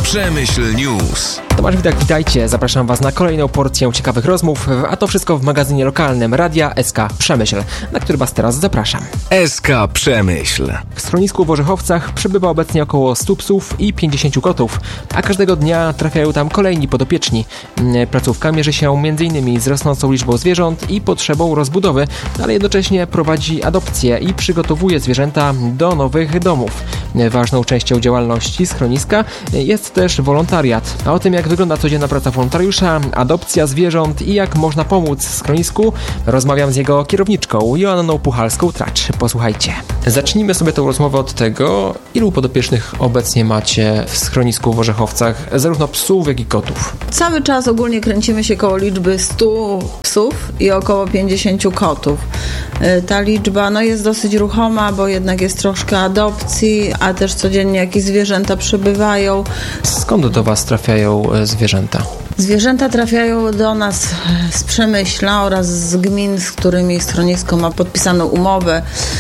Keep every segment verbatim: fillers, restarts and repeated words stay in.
Przemyśl News. Tomasz Widak, witajcie. Zapraszam Was na kolejną porcję ciekawych rozmów, a to wszystko w magazynie lokalnym Radia S K Przemyśl, na który Was teraz zapraszam. S K Przemyśl. W schronisku w Orzechowcach przebywa obecnie około stu psów i pięćdziesięciu kotów, a każdego dnia trafiają tam kolejni podopieczni. Placówka mierzy się m.in. z rosnącą liczbą zwierząt i potrzebą rozbudowy, ale jednocześnie prowadzi adopcje i przygotowuje zwierzęta do nowych domów. Ważną częścią działalności schroniska jest też wolontariat. A o tym, jak wygląda codzienna praca wolontariusza, adopcja zwierząt i jak można pomóc schronisku, rozmawiam z jego kierowniczką Joanną Puchalską-Tracz. Posłuchajcie. Zacznijmy sobie tę rozmowę od tego, ilu podopiecznych obecnie macie w schronisku w Orzechowcach, zarówno psów, jak i kotów. Cały czas ogólnie kręcimy się koło liczby stu psów i około pięćdziesięciu kotów. Ta liczba no, jest dosyć ruchoma, bo jednak jest troszkę adopcji, a też codziennie jakieś zwierzęta przybywają. Skąd do Was trafiają zwierzęta? Zwierzęta trafiają do nas z Przemyśla oraz z gmin, z którymi schronisko ma podpisaną umowę.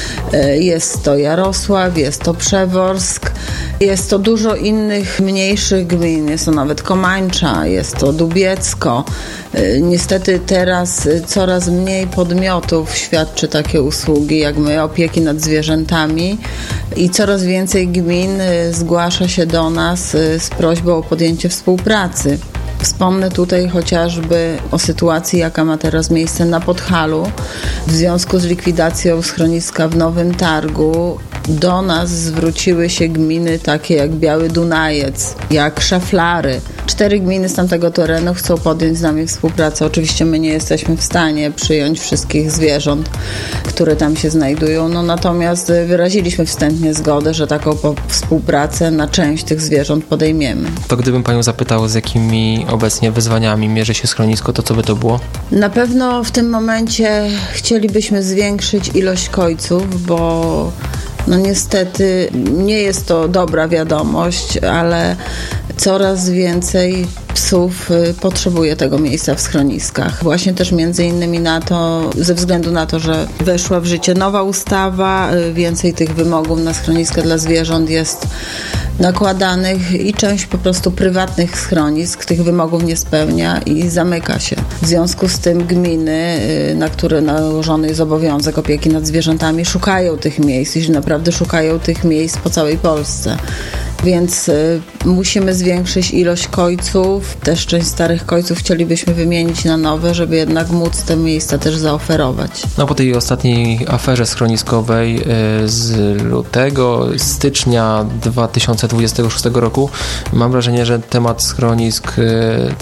Jest to Jarosław, jest to Przeworsk, jest to dużo innych mniejszych gmin, jest to nawet Komańcza, jest to Dubiecko. Niestety teraz coraz mniej podmiotów świadczy takie usługi jak my, opieki nad zwierzętami, i coraz więcej gmin zgłasza się do nas z prośbą o podjęcie współpracy. Wspomnę tutaj chociażby o sytuacji, jaka ma teraz miejsce na Podhalu. W związku z likwidacją schroniska w Nowym Targu do nas zwróciły się gminy takie jak Biały Dunajec, jak Szaflary. Cztery gminy z tamtego terenu chcą podjąć z nami współpracę. Oczywiście my nie jesteśmy w stanie przyjąć wszystkich zwierząt, które tam się znajdują, no natomiast wyraziliśmy wstępnie zgodę, że taką współpracę na część tych zwierząt podejmiemy. To gdybym Panią zapytał, z jakimi obecnie wyzwaniami mierzy się schronisko, to co by to było? Na pewno w tym momencie chcielibyśmy zwiększyć ilość kojców, bo no niestety nie jest to dobra wiadomość, ale coraz więcej psów potrzebuje tego miejsca w schroniskach. Właśnie też między innymi na to, ze względu na to, że weszła w życie nowa ustawa, więcej tych wymogów na schroniska dla zwierząt jest nakładanych i część po prostu prywatnych schronisk tych wymogów nie spełnia i zamyka się. W związku z tym gminy, na które nałożony jest obowiązek opieki nad zwierzętami, szukają tych miejsc i naprawdę szukają tych miejsc po całej Polsce. Więc y, musimy zwiększyć ilość kojców. Też część starych kojców chcielibyśmy wymienić na nowe, żeby jednak móc te miejsca też zaoferować. No po tej ostatniej aferze schroniskowej y, z lutego, stycznia dwa tysiące dwudziestego szóstego roku mam wrażenie, że temat schronisk y,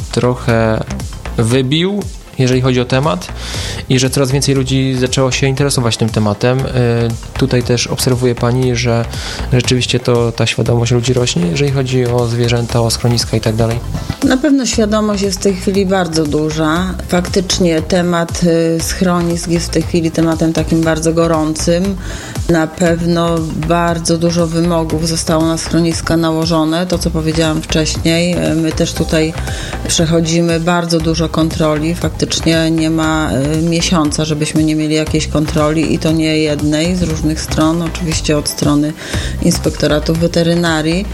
trochę wybił, jeżeli chodzi o temat, i że coraz więcej ludzi zaczęło się interesować tym tematem. Tutaj też obserwuje Pani, że rzeczywiście to ta świadomość ludzi rośnie, jeżeli chodzi o zwierzęta, o schroniska i tak dalej? Na pewno świadomość jest w tej chwili bardzo duża. Faktycznie temat schronisk jest w tej chwili tematem takim bardzo gorącym. Na pewno bardzo dużo wymogów zostało na schroniska nałożone. To, co powiedziałam wcześniej, my też tutaj przechodzimy bardzo dużo kontroli. Faktycznie nie ma miesiąca, żebyśmy nie mieli jakiejś kontroli, i to nie jednej, z różnych stron, oczywiście od strony inspektoratów weterynarii.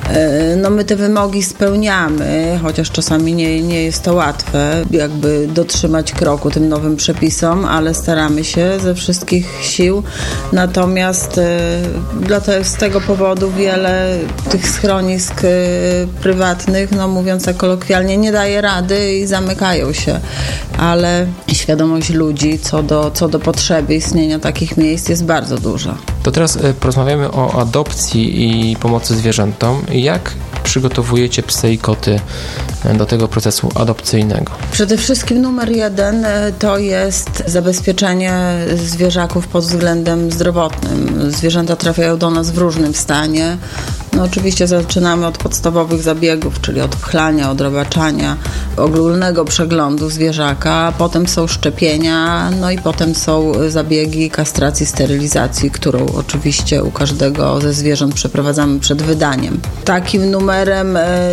No my te wymogi spełniamy, chociaż czasami nie, nie jest to łatwe, jakby dotrzymać kroku tym nowym przepisom, ale staramy się ze wszystkich sił. Natomiast dlatego z tego powodu wiele tych schronisk prywatnych, no mówiąc tak kolokwialnie, nie daje rady i zamykają się. Ale świadomość ludzi co do, co do potrzeby istnienia takich miejsc jest bardzo duża. To teraz porozmawiamy o adopcji i pomocy zwierzętom. Jak przygotowujecie psy i koty do tego procesu adopcyjnego? Przede wszystkim numer jeden to jest zabezpieczenie zwierzaków pod względem zdrowotnym. Zwierzęta trafiają do nas w różnym stanie. No oczywiście zaczynamy od podstawowych zabiegów, czyli od pchlania, odrobaczania, ogólnego przeglądu zwierzaka, a potem są szczepienia, no i potem są zabiegi kastracji, sterylizacji, którą oczywiście u każdego ze zwierząt przeprowadzamy przed wydaniem. Takim numerem numerem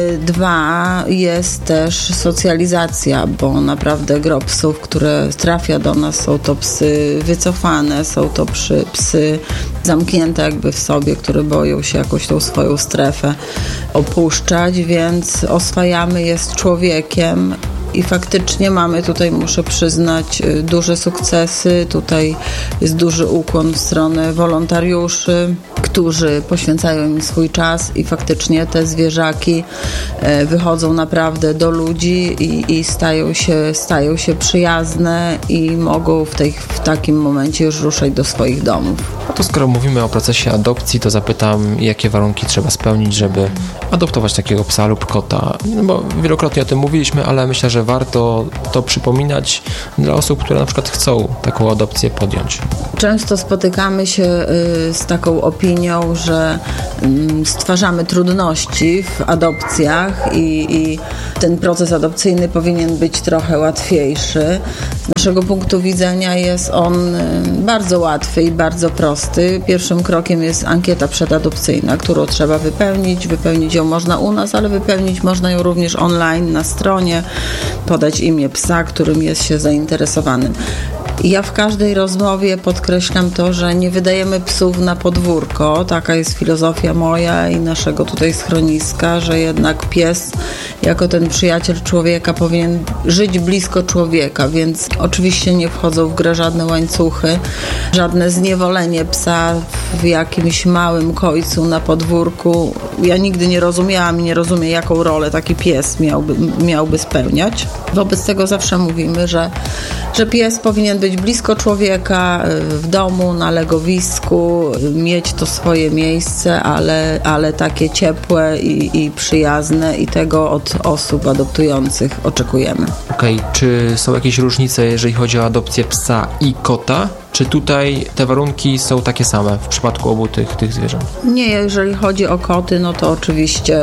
dwa jest też socjalizacja, bo naprawdę gro psów, które trafia do nas, są to psy wycofane, są to psy, psy zamknięte jakby w sobie, które boją się jakoś tą swoją strefę opuszczać, więc oswajamy je z człowiekiem. I faktycznie mamy tutaj, muszę przyznać, duże sukcesy. Tutaj jest duży ukłon w stronę wolontariuszy, którzy poświęcają im swój czas i faktycznie te zwierzaki wychodzą naprawdę do ludzi i, i stają się, stają się przyjazne i mogą w, tej, w takim momencie już ruszać do swoich domów. A to skoro mówimy o procesie adopcji, to zapytam, jakie warunki trzeba spełnić, żeby adoptować takiego psa lub kota? No bo wielokrotnie o tym mówiliśmy, ale myślę, że warto to przypominać dla osób, które na przykład chcą taką adopcję podjąć. Często spotykamy się z taką opinią, że stwarzamy trudności w adopcjach i, i ten proces adopcyjny powinien być trochę łatwiejszy. Z naszego punktu widzenia jest on bardzo łatwy i bardzo prosty. Pierwszym krokiem jest ankieta przedadopcyjna, którą trzeba wypełnić. Wypełnić ją można u nas, ale wypełnić można ją również online na stronie, podać imię psa, którym jest się zainteresowanym. Ja w każdej rozmowie podkreślam to, że nie wydajemy psów na podwórko. Taka jest filozofia moja i naszego tutaj schroniska, że jednak pies jako ten przyjaciel człowieka powinien żyć blisko człowieka, więc oczywiście nie wchodzą w grę żadne łańcuchy, żadne zniewolenie psa w jakimś małym kojcu na podwórku. Ja nigdy nie rozumiałam i nie rozumiem, jaką rolę taki pies miałby, miałby spełniać. Wobec tego zawsze mówimy, że, że pies powinien być blisko człowieka, w domu, na legowisku, mieć to swoje miejsce, ale, ale takie ciepłe i, i przyjazne i tego od osób adoptujących oczekujemy. Okej, okay. Czy są jakieś różnice, jeżeli chodzi o adopcję psa i kota? Czy tutaj te warunki są takie same w przypadku obu tych, tych zwierząt? Nie, jeżeli chodzi o koty, no to oczywiście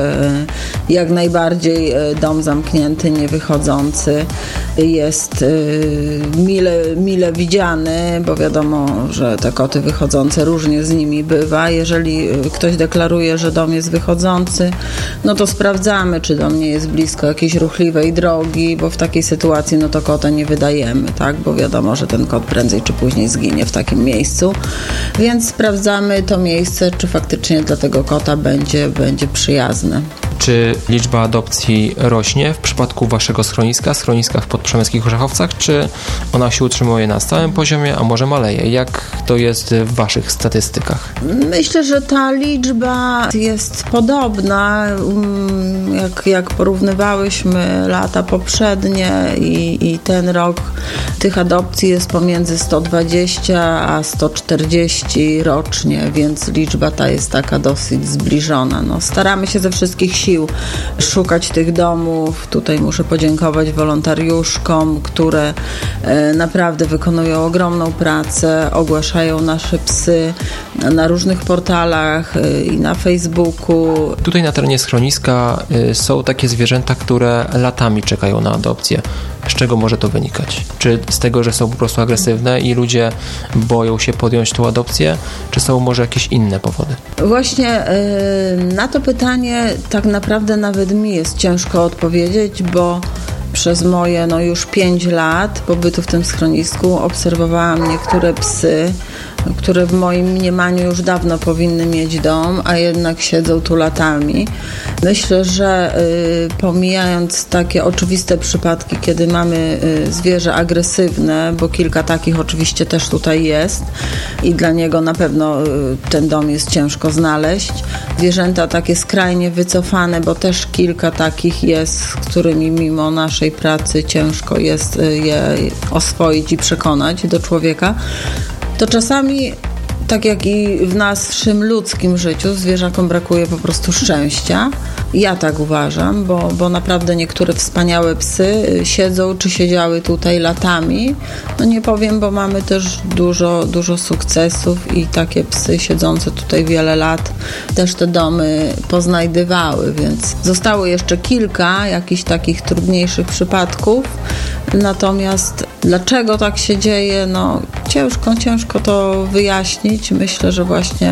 jak najbardziej dom zamknięty, niewychodzący jest mile, mile widziany, bo wiadomo, że te koty wychodzące różnie z nimi bywa. Jeżeli ktoś deklaruje, że dom jest wychodzący, no to sprawdzamy, czy dom nie jest blisko jakiejś ruchliwej drogi, bo w takiej sytuacji no to kota nie wydajemy, tak? Bo wiadomo, że ten kot prędzej czy później zginie w takim miejscu, więc sprawdzamy to miejsce, czy faktycznie dla tego kota będzie, będzie przyjazne. Czy liczba adopcji rośnie w przypadku waszego schroniska, schroniska w Podprzemyskich Orzechowcach, czy ona się utrzymuje na stałym poziomie, a może maleje? Jak to jest w waszych statystykach? Myślę, że ta liczba jest podobna. Jak, jak porównywałyśmy lata poprzednie i, i ten rok, tych adopcji jest pomiędzy sto dwadzieścia a sto czterdzieści rocznie, więc liczba ta jest taka dosyć zbliżona. No, staramy się ze wszystkich sił szukać tych domów. Tutaj muszę podziękować wolontariuszkom, które e, naprawdę wykonują ogromną pracę, ogłaszają nasze psy na różnych portalach e, i na Facebooku. Tutaj na terenie schroniska y, są takie zwierzęta, które latami czekają na adopcję. Z czego może to wynikać? Czy z tego, że są po prostu agresywne i ludzie boją się podjąć tą adopcję, czy są może jakieś inne powody? Właśnie yy, na to pytanie tak naprawdę nawet mi jest ciężko odpowiedzieć, bo przez moje no już pięć lat pobytu w tym schronisku obserwowałam niektóre psy, które w moim mniemaniu już dawno powinny mieć dom, a jednak siedzą tu latami. Myślę, że y, pomijając takie oczywiste przypadki, kiedy mamy y, zwierzę agresywne, bo kilka takich oczywiście też tutaj jest i dla niego na pewno y, ten dom jest ciężko znaleźć. Zwierzęta takie skrajnie wycofane, bo też kilka takich jest, z którymi mimo naszej pracy ciężko jest y, je oswoić i przekonać do człowieka. To czasami, tak jak i w naszym ludzkim życiu, zwierzakom brakuje po prostu szczęścia. Ja tak uważam, bo, bo naprawdę niektóre wspaniałe psy siedzą czy siedziały tutaj latami. No nie powiem, bo mamy też dużo, dużo sukcesów i takie psy siedzące tutaj wiele lat też te domy poznajdywały, więc zostało jeszcze kilka jakichś takich trudniejszych przypadków. Natomiast dlaczego tak się dzieje, no ciężko, ciężko to wyjaśnić. Myślę, że właśnie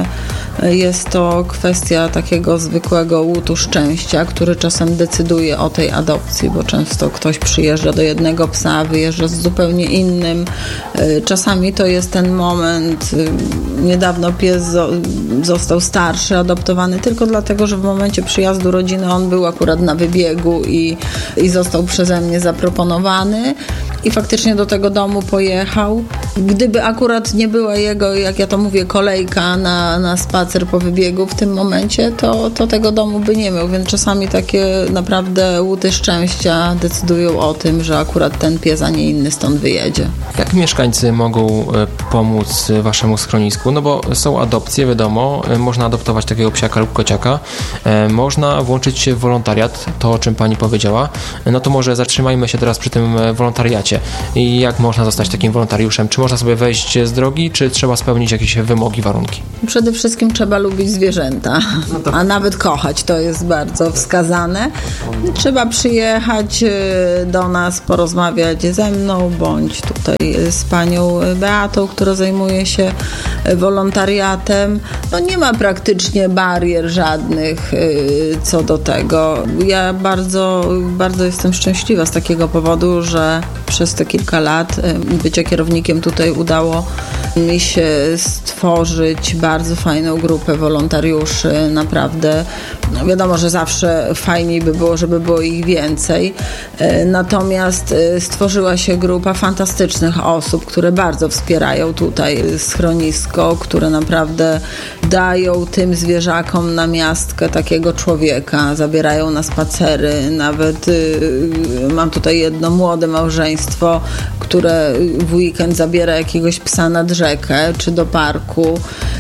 Jest to kwestia takiego zwykłego łutu szczęścia, który czasem decyduje o tej adopcji, bo często ktoś przyjeżdża do jednego psa, wyjeżdża z zupełnie innym. Czasami to jest ten moment, niedawno pies został starszy, adoptowany tylko dlatego, że w momencie przyjazdu rodziny on był akurat na wybiegu i, i został przeze mnie zaproponowany i faktycznie do tego domu pojechał. Gdyby akurat nie była jego, jak ja to mówię, kolejka na, na spacer po wybiegu w tym momencie, to, to tego domu by nie miał, więc czasami takie naprawdę łuty szczęścia decydują o tym, że akurat ten pies, a nie inny stąd wyjedzie. Jak mieszkańcy mogą pomóc waszemu schronisku? No bo są adopcje, wiadomo, można adoptować takiego psiaka lub kociaka, można włączyć się w wolontariat, to o czym pani powiedziała. No to może zatrzymajmy się teraz przy tym wolontariacie. I jak można zostać takim wolontariuszem? Czy można sobie wejść z drogi, czy trzeba spełnić jakieś wymogi, warunki? Przede wszystkim trzeba lubić zwierzęta, no to... a nawet kochać, to jest bardzo wskazane. Trzeba przyjechać do nas, porozmawiać ze mną, bądź tutaj z panią Beatą, która zajmuje się wolontariatem. No nie ma praktycznie barier żadnych co do tego. Ja bardzo, bardzo jestem szczęśliwa z takiego powodu, że przez te kilka lat bycia kierownikiem tutaj udało mi się stworzyć bardzo fajną grupę wolontariuszy. Naprawdę, no wiadomo, że zawsze fajniej by było, żeby było ich więcej. Natomiast stworzyła się grupa fantastycznych osób, które bardzo wspierają tutaj schronisko, które naprawdę dają tym zwierzakom namiastkę takiego człowieka, zabierają na spacery. Nawet mam tutaj jedno młode małżeństwo, które w weekend zabiera jakiegoś psa nad rzekę czy do parku,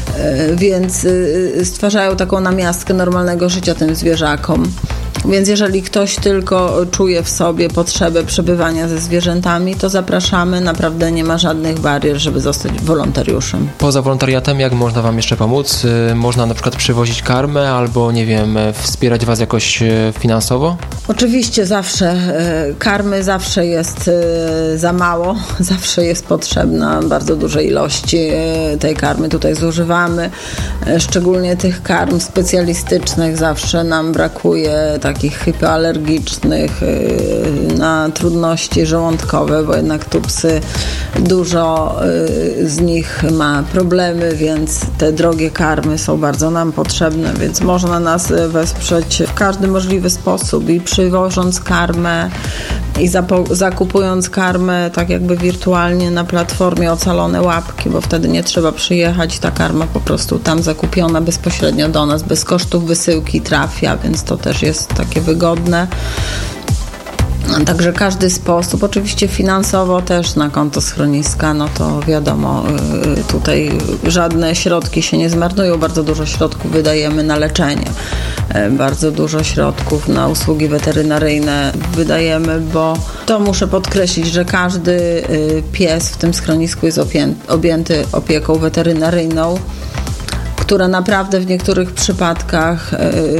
więc stwarzają taką namiastkę normalnego życia tym zwierzakom. Więc jeżeli ktoś tylko czuje w sobie potrzebę przebywania ze zwierzętami, to zapraszamy. Naprawdę nie ma żadnych barier, żeby zostać wolontariuszem. Poza wolontariatem, jak można wam jeszcze pomóc? Można na przykład przywozić karmę albo, nie wiem, wspierać was jakoś finansowo? Oczywiście zawsze. Karmy zawsze jest za mało. Zawsze jest potrzebna bardzo dużej ilości tej karmy. Tutaj zużywamy. Szczególnie tych karm specjalistycznych zawsze nam brakuje, takich hipoalergicznych, na trudności żołądkowe, bo jednak tu psy, dużo z nich ma problemy, więc te drogie karmy są bardzo nam potrzebne, więc można nas wesprzeć w każdy możliwy sposób i przywożąc karmę i zapo- zakupując karmę tak jakby wirtualnie na platformie Ocalone Łapki, bo wtedy nie trzeba przyjechać, ta karma po prostu tam zakupiona bezpośrednio do nas, bez kosztów wysyłki trafia, więc to też jest takie wygodne. Także każdy sposób, oczywiście finansowo też na konto schroniska, no to wiadomo, tutaj żadne środki się nie zmarnują, bardzo dużo środków wydajemy na leczenie, bardzo dużo środków na usługi weterynaryjne wydajemy, bo to muszę podkreślić, że każdy pies w tym schronisku jest objęty opieką weterynaryjną, która naprawdę w niektórych przypadkach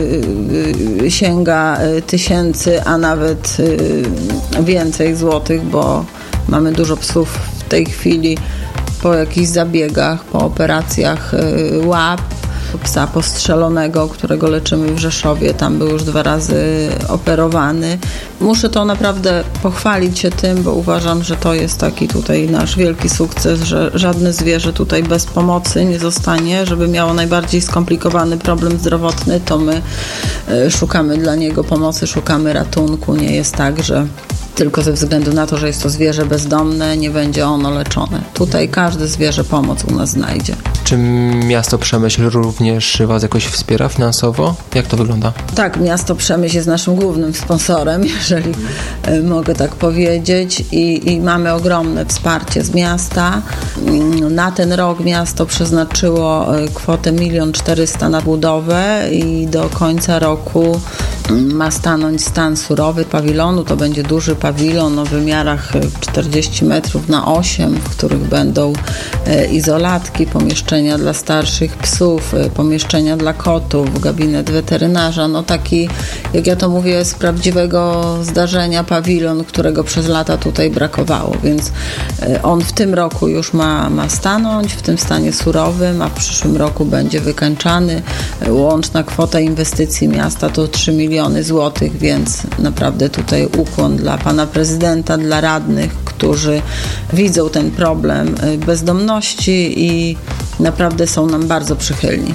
sięga tysięcy, a nawet więcej złotych, bo mamy dużo psów w tej chwili po jakichś zabiegach, po operacjach łap, psa postrzelonego, którego leczymy w Rzeszowie, tam był już dwa razy operowany. Muszę to naprawdę pochwalić się tym, bo uważam, że to jest taki tutaj nasz wielki sukces, że żadne zwierzę tutaj bez pomocy nie zostanie. Żeby miało najbardziej skomplikowany problem zdrowotny, to my szukamy dla niego pomocy, szukamy ratunku. Nie jest tak, że tylko ze względu na to, że jest to zwierzę bezdomne, nie będzie ono leczone. Tutaj każde zwierzę pomoc u nas znajdzie. Czy miasto Przemyśl również was jakoś wspiera finansowo? Jak to wygląda? Tak, miasto Przemyśl jest naszym głównym sponsorem, jeżeli mogę tak powiedzieć, i, i mamy ogromne wsparcie z miasta. Na ten rok miasto przeznaczyło kwotę milion czterysta na budowę i do końca roku ma stanąć stan surowy pawilonu. To będzie duży pawilon o wymiarach czterdzieści metrów na osiem, w których będą izolatki, pomieszczenia dla starszych psów, pomieszczenia dla kotów, gabinet weterynarza. No taki, jak ja to mówię, z prawdziwego zdarzenia pawilon, którego przez lata tutaj brakowało. Więc on w tym roku już ma, ma stanąć w tym stanie surowym, a w przyszłym roku będzie wykańczany. Łączna kwota inwestycji miasta to trzy miliony złotych, więc naprawdę tutaj ukłon dla pana prezydenta, dla radnych, którzy widzą ten problem bezdomności i naprawdę są nam bardzo przychylni.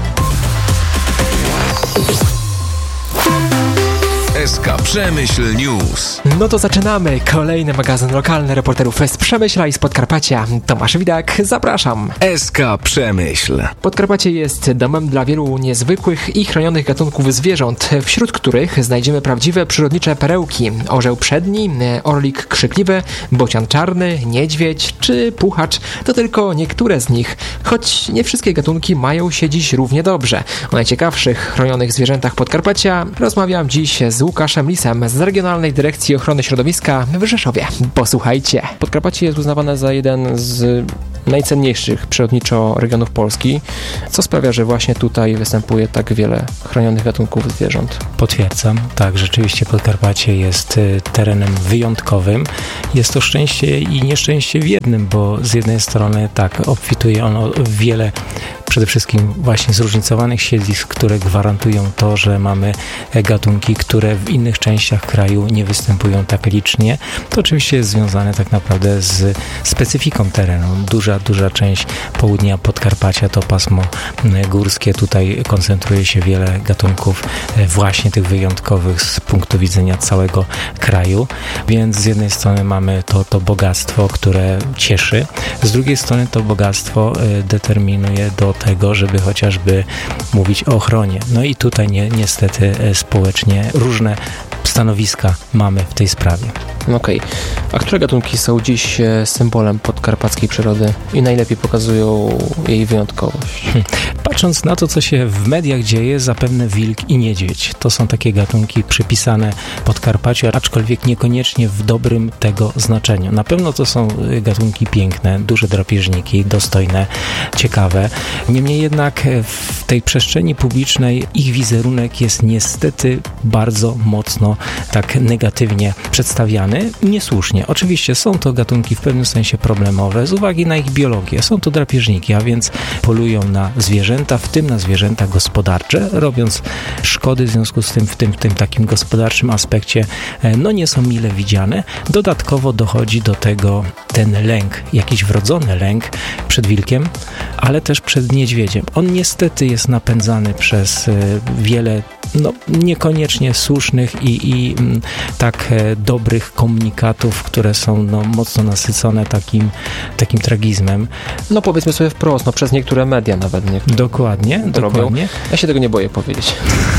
S K Przemyśl News. No to zaczynamy. Kolejny magazyn lokalny reporterów z Przemyśla i z Podkarpacia. Tomasz Widak, zapraszam. S K Przemyśl. Podkarpacie jest domem dla wielu niezwykłych i chronionych gatunków zwierząt, wśród których znajdziemy prawdziwe przyrodnicze perełki. Orzeł przedni, orlik krzykliwy, bocian czarny, niedźwiedź czy puchacz to tylko niektóre z nich, choć nie wszystkie gatunki mają się dziś równie dobrze. O najciekawszych chronionych zwierzętach Podkarpacia rozmawiam dziś z Łukaszem Lisem z Regionalnej Dyrekcji Ochrony Środowiska w Rzeszowie. Posłuchajcie. Podkarpacie jest uznawane za jeden z najcenniejszych przyrodniczo regionów Polski. Co sprawia, że właśnie tutaj występuje tak wiele chronionych gatunków zwierząt? Potwierdzam. Tak, rzeczywiście Podkarpacie jest terenem wyjątkowym. Jest to szczęście i nieszczęście w jednym, bo z jednej strony tak, obfituje ono w wiele przede wszystkim właśnie zróżnicowanych siedlisk, które gwarantują to, że mamy gatunki, które w innych częściach kraju nie występują tak licznie. To oczywiście jest związane tak naprawdę z specyfiką terenu. Duża, duża część południa Podkarpacia to pasmo górskie. Tutaj koncentruje się wiele gatunków właśnie tych wyjątkowych z punktu widzenia całego kraju. Więc z jednej strony mamy to, to bogactwo, które cieszy. Z drugiej strony to bogactwo determinuje do tego, żeby chociażby mówić o ochronie. No i tutaj nie, niestety społecznie różne stanowiska mamy w tej sprawie. Okej. Okay. A które gatunki są dziś symbolem podkarpackiej przyrody i najlepiej pokazują jej wyjątkowość? Hmm. Patrząc na to, co się w mediach dzieje, zapewne wilk i niedźwiedź. To są takie gatunki przypisane Podkarpaciu, aczkolwiek niekoniecznie w dobrym tego znaczeniu. Na pewno to są gatunki piękne, duże drapieżniki, dostojne, ciekawe. Niemniej jednak w tej przestrzeni publicznej ich wizerunek jest niestety bardzo mocno tak negatywnie przedstawiany. Niesłusznie. Oczywiście są to gatunki w pewnym sensie problemowe z uwagi na ich biologię. Są to drapieżniki, a więc polują na zwierzęta, w tym na zwierzęta gospodarcze, robiąc szkody w związku z tym w tym, w tym takim gospodarczym aspekcie no nie są mile widziane. Dodatkowo dochodzi do tego ten lęk, jakiś wrodzony lęk przed wilkiem, ale też przed niedźwiedziem. On niestety jest napędzany przez wiele no, niekoniecznie słusznych i, i m, tak e, dobrych komunikatów, które są no, mocno nasycone takim, takim tragizmem. No powiedzmy sobie wprost, no przez niektóre media nawet niektóre Dokładnie, dokładnie. Robią. Ja się tego nie boję powiedzieć.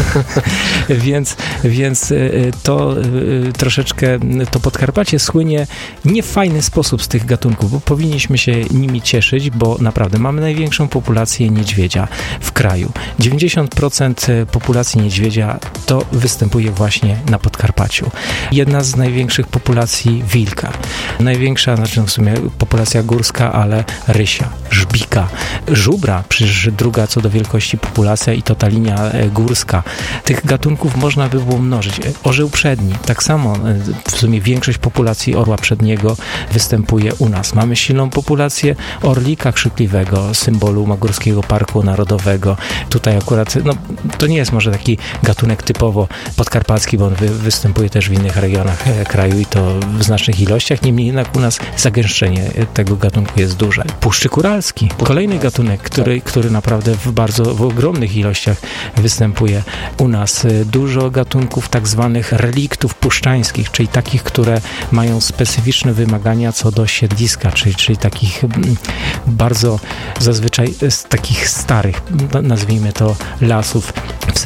więc, więc to troszeczkę, to Podkarpacie słynie nie w fajny sposób z tych gatunków, bo powinniśmy się nimi cieszyć, bo naprawdę mamy największą populację niedźwiedzia w kraju. dziewięćdziesiąt procent populacji niedźwiedzia to występuje właśnie na Podkarpaciu. Jedna z największych populacji wilka. Największa, znaczy w sumie populacja górska, ale rysia, żbika, żubra, przecież druga co do wielkości populacja i to ta linia górska. Tych gatunków można by było mnożyć. Orzeł przedni, tak samo w sumie większość populacji orła przedniego występuje u nas. Mamy silną populację orlika krzykliwego, symbolu Magórskiego Parku Narodowego. Tutaj akurat, no to nie jest może taki gatunek typowo podkarpacki, bo on wy, występuje też w innych regionach kraju i to w znacznych ilościach, niemniej jednak u nas zagęszczenie tego gatunku jest duże. Puszczyk uralski, kolejny gatunek, który, który naprawdę w bardzo, w ogromnych ilościach występuje u nas. Dużo gatunków tak zwanych reliktów puszczańskich, czyli takich, które mają specyficzne wymagania co do siedliska, czyli, czyli takich bardzo zazwyczaj z takich starych, nazwijmy to, lasów, w sensie obfitości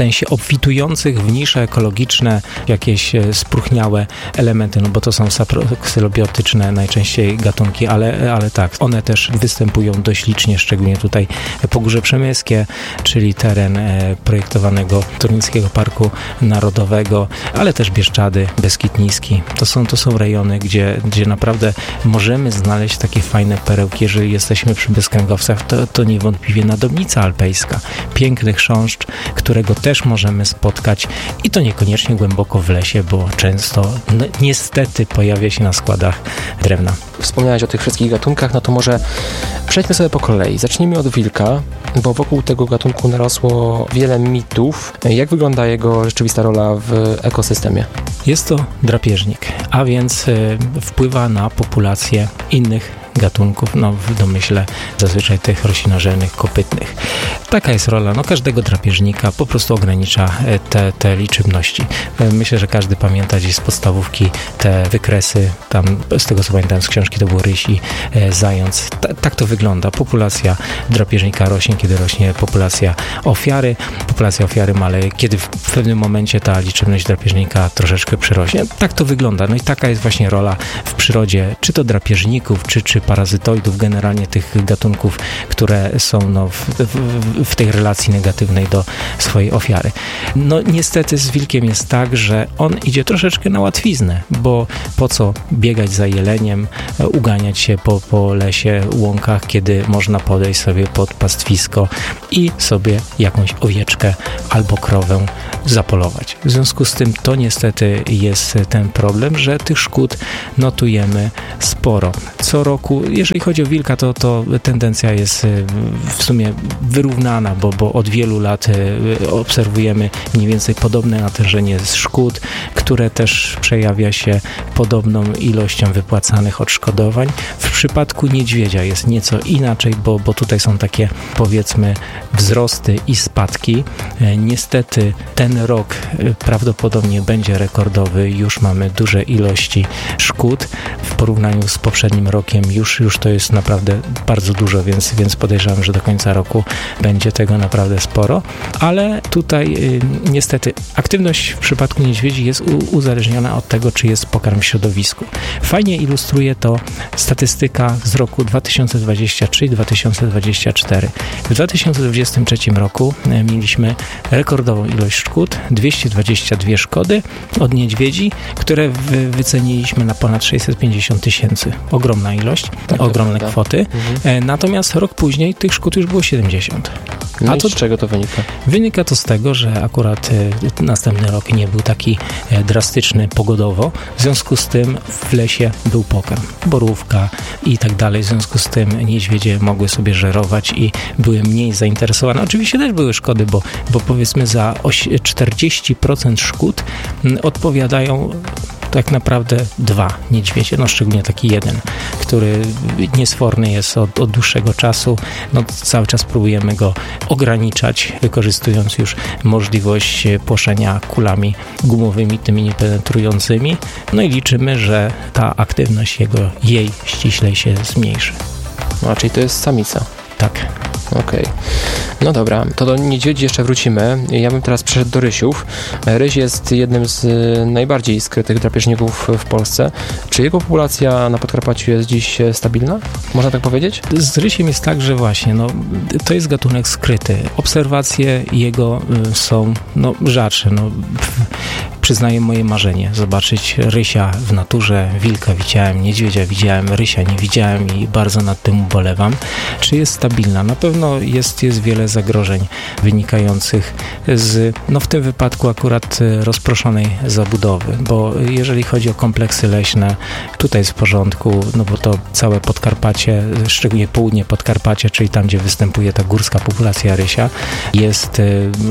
witujących w nisze ekologiczne jakieś spróchniałe elementy, no bo to są saproksylobiotyczne najczęściej gatunki, ale, ale tak, one też występują dość licznie, szczególnie tutaj Pogórze Przemyskie, czyli teren e, projektowanego Turnickiego Parku Narodowego, ale też Bieszczady, Beskid Niski. To są, to są rejony, gdzie, gdzie naprawdę możemy znaleźć takie fajne perełki. Jeżeli jesteśmy przy bezkręgowcach, to, to niewątpliwie nadobnica alpejska. Piękny chrząszcz, którego też możemy spotkać i to niekoniecznie głęboko w lesie, bo często no, niestety pojawia się na składach drewna. Wspomniałeś o tych wszystkich gatunkach, no to może przejdźmy sobie po kolei. Zacznijmy od wilka, bo wokół tego gatunku narosło wiele mitów. Jak wygląda jego rzeczywista rola w ekosystemie? Jest to drapieżnik, a więc y, wpływa na populację innych gatunków, no w domyśle zazwyczaj tych roślinożernych, kopytnych. Taka jest rola no, każdego drapieżnika, po prostu ogranicza te, te liczebności. Myślę, że każdy pamięta gdzieś z podstawówki te wykresy, tam z tego co pamiętam z książki to był ryś i e, zając. Ta, tak to wygląda. Populacja drapieżnika rośnie, kiedy rośnie populacja ofiary. Populacja ofiary maleje, kiedy w, w pewnym momencie ta liczebność drapieżnika troszeczkę przyrośnie. Tak to wygląda. No i taka jest właśnie rola w przyrodzie, czy to drapieżników, czy, czy parazytoidów, generalnie tych gatunków, które są no, w, w, w tej relacji negatywnej do swojej ofiary. No niestety z wilkiem jest tak, że on idzie troszeczkę na łatwiznę, bo po co biegać za jeleniem, uganiać się po, po lesie, łąkach, kiedy można podejść sobie pod pastwisko i sobie jakąś owieczkę albo krowę zapolować. W związku z tym to niestety jest ten problem, że tych szkód notujemy sporo. Co roku, jeżeli chodzi o wilka, to, to tendencja jest w sumie wyrównana, bo, bo od wielu lat obserwujemy mniej więcej podobne natężenie szkód, które też przejawia się podobną ilością wypłacanych odszkodowań. W przypadku niedźwiedzia jest nieco inaczej, bo, bo tutaj są takie powiedzmy wzrosty i spadki. Niestety ten rok prawdopodobnie będzie rekordowy. Już mamy duże ilości szkód. W porównaniu z poprzednim rokiem już, już to jest naprawdę bardzo dużo, więc, więc podejrzewam, że do końca roku będzie tego naprawdę sporo. Ale tutaj y, niestety aktywność w przypadku niedźwiedzi jest u, uzależniona od tego, czy jest pokarm w środowisku. Fajnie ilustruje to statystyka z roku dwa tysiące dwudziestego trzeciego i dwa tysiące dwudziestego czwartego. W dwa tysiące dwudziestym trzecim roku y, mieliśmy rekordową ilość szkód, dwieście dwadzieścia dwie szkody od niedźwiedzi, które wy, wyceniliśmy na ponad sześćset pięćdziesiąt tysięcy. Ogromna ilość, tak, ogromne prawda. Kwoty. Mhm. Natomiast rok później tych szkód już było siedemdziesiąt. No A i to z czego to wynika? Wynika to z tego, że akurat e, następny rok nie był taki e, drastyczny pogodowo, w związku z tym w lesie był pokarm, borówka i tak dalej, w związku z tym niedźwiedzie mogły sobie żerować i były mniej zainteresowane. Oczywiście też były szkody, bo, bo powiedzmy za czterdzieści procent szkód m, odpowiadają tak naprawdę dwa niedźwiedzie, no szczególnie taki jeden, który niesforny jest od, od dłuższego czasu, no cały czas próbujemy go ograniczać, wykorzystując już możliwość płoszenia kulami gumowymi, tymi niepenetrującymi, no i liczymy, że ta aktywność jego, jej ściślej się zmniejszy. No, czyli to jest samica. Tak. Okej. Okay. No dobra, to do niedźwiedzi jeszcze wrócimy. Ja bym teraz przeszedł do rysiów. Ryś jest jednym z najbardziej skrytych drapieżników w Polsce. Czy jego populacja na Podkarpaciu jest dziś stabilna? Można tak powiedzieć? Z rysiem jest tak, że właśnie, no, to jest gatunek skryty. Obserwacje jego y, są no, rzadsze. No, przyznaję moje marzenie, zobaczyć rysia w naturze, wilka widziałem, niedźwiedzia widziałem, rysia nie widziałem i bardzo nad tym ubolewam. Czy jest stabilna? Na pewno jest, jest wiele zagrożeń wynikających z, no w tym wypadku akurat rozproszonej zabudowy, bo jeżeli chodzi o kompleksy leśne, tutaj jest w porządku, no bo to całe Podkarpacie, szczególnie południe Podkarpacia, czyli tam, gdzie występuje ta górska populacja rysia, jest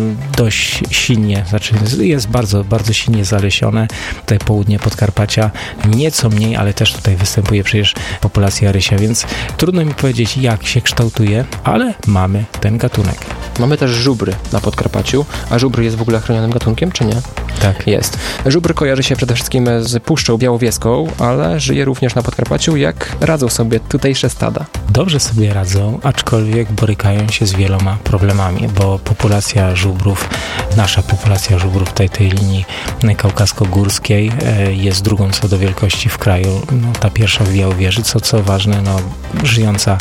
dość silnie, znaczy jest bardzo, bardzo silnie zalesione. Tutaj południe Podkarpacia nieco mniej, ale też tutaj występuje przecież populacja rysia, więc trudno mi powiedzieć, jak się kształtuje, ale mamy ten gatunek. Mamy też żubry na Podkarpaciu, a żubry jest w ogóle chronionym gatunkiem, czy nie? Tak. jest. Żubr kojarzy się przede wszystkim z Puszczą Białowieską, ale żyje również na Podkarpaciu. Jak radzą sobie tutejsze stada? Dobrze sobie radzą, aczkolwiek borykają się z wieloma problemami, bo populacja żubrów, nasza populacja żubrów tej, tej linii kaukasko-górskiej jest drugą co do wielkości w kraju. No, ta pierwsza w Białowieży, co, co ważne, no, żyjąca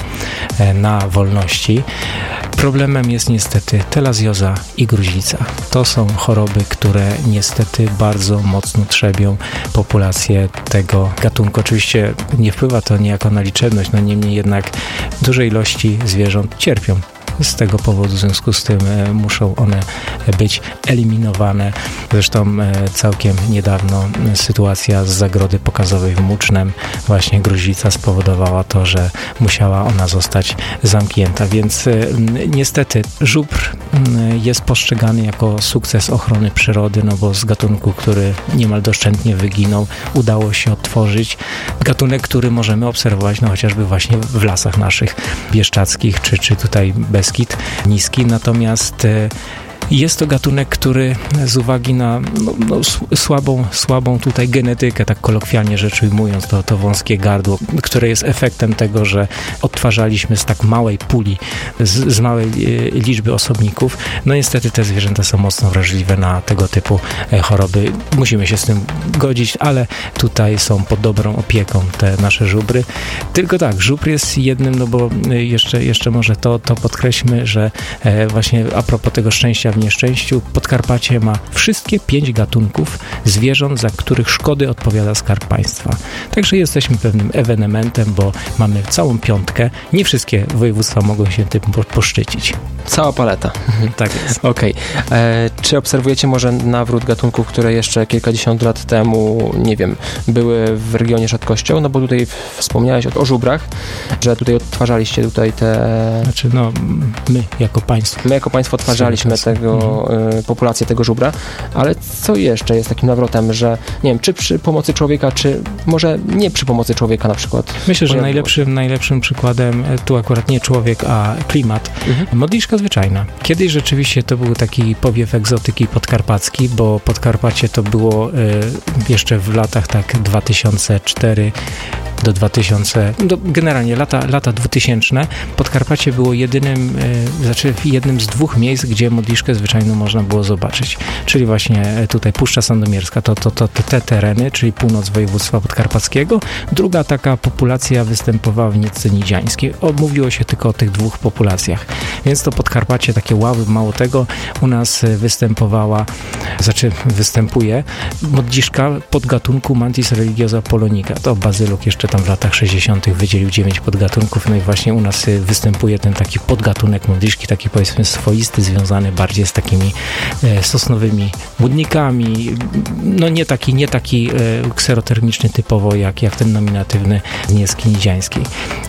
na wolności. Problemem jest niestety telazjoza i gruźlica. To są choroby, które niestety bardzo mocno trzebią populację tego gatunku. Oczywiście nie wpływa to niejako na liczebność, no niemniej jednak duże ilości zwierząt cierpią. Z tego powodu, w związku z tym e, muszą one być eliminowane. Zresztą e, całkiem niedawno e, sytuacja z zagrody pokazowej w Mucznem, właśnie gruźlica spowodowała to, że musiała ona zostać zamknięta. Więc e, niestety żubr e, jest postrzegany jako sukces ochrony przyrody, no bo z gatunku, który niemal doszczętnie wyginął, udało się odtworzyć gatunek, który możemy obserwować no chociażby właśnie w lasach naszych bieszczadzkich, czy, czy tutaj bez Beskid niski, natomiast e, jest to gatunek, który z uwagi na no, no, słabą, słabą tutaj genetykę, tak kolokwialnie rzecz ujmując, to, to wąskie gardło, które jest efektem tego, że odtwarzaliśmy z tak małej puli, z, z małej e, liczby osobników, no niestety te zwierzęta są mocno wrażliwe na tego typu e, choroby. Musimy się z tym godzić, ale tutaj są pod dobrą opieką te nasze żubry. Tylko tak, żubr jest jednym, no bo jeszcze, jeszcze może to, to podkreślmy, że e, właśnie a propos tego szczęścia w nieszczęściu, Podkarpacie ma wszystkie pięć gatunków zwierząt, za których szkody odpowiada Skarb Państwa. Także jesteśmy pewnym ewenementem, bo mamy całą piątkę. Nie wszystkie województwa mogą się tym poszczycić. Cała paleta. Tak jest. Okej. Okay. Czy obserwujecie może nawrót gatunków, które jeszcze kilkadziesiąt lat temu, nie wiem, były w regionie rzadkością? No bo tutaj wspomniałeś o, o żubrach, że tutaj odtwarzaliście tutaj te... Znaczy no, my jako państwo. My jako państwo odtwarzaliśmy tego, mhm. y, populację tego żubra, ale co jeszcze jest takim nawrotem, że nie wiem, czy przy pomocy człowieka, czy może nie przy pomocy człowieka na przykład? Myślę, że najlepszym, najlepszym przykładem, tu akurat nie człowiek, a klimat, mhm. modliszka zwyczajna. Kiedyś rzeczywiście to był taki powiew egzotyki podkarpacki, bo Podkarpacie to było y, jeszcze w latach tak dwa tysiące cztery do dwa tysiące, do, generalnie lata, lata dwutysięczne. Podkarpacie było jedynym, y, znaczy jednym z dwóch miejsc, gdzie modliszkę zwyczajną można było zobaczyć. Czyli właśnie tutaj Puszcza Sandomierska, to, to, to, to te tereny, czyli północ województwa podkarpackiego. Druga taka populacja występowała w Niecce Nidziańskiej. O, mówiło się tylko o tych dwóch populacjach. Więc to Podkarpacie, takie ławy, mało tego, u nas występowała, znaczy występuje modliszka podgatunku Mantis religiosa polonica. To Bazyluk jeszcze tam w latach sześćdziesiątych wydzielił dziewięć podgatunków, no i właśnie u nas występuje ten taki podgatunek modliszki, taki powiedzmy swoisty, związany bardziej z takimi e, sosnowymi łudnikami, no nie taki, nie taki e, kserotermiczny typowo jak, jak ten nominatywny z Niecki Nidziańskiej.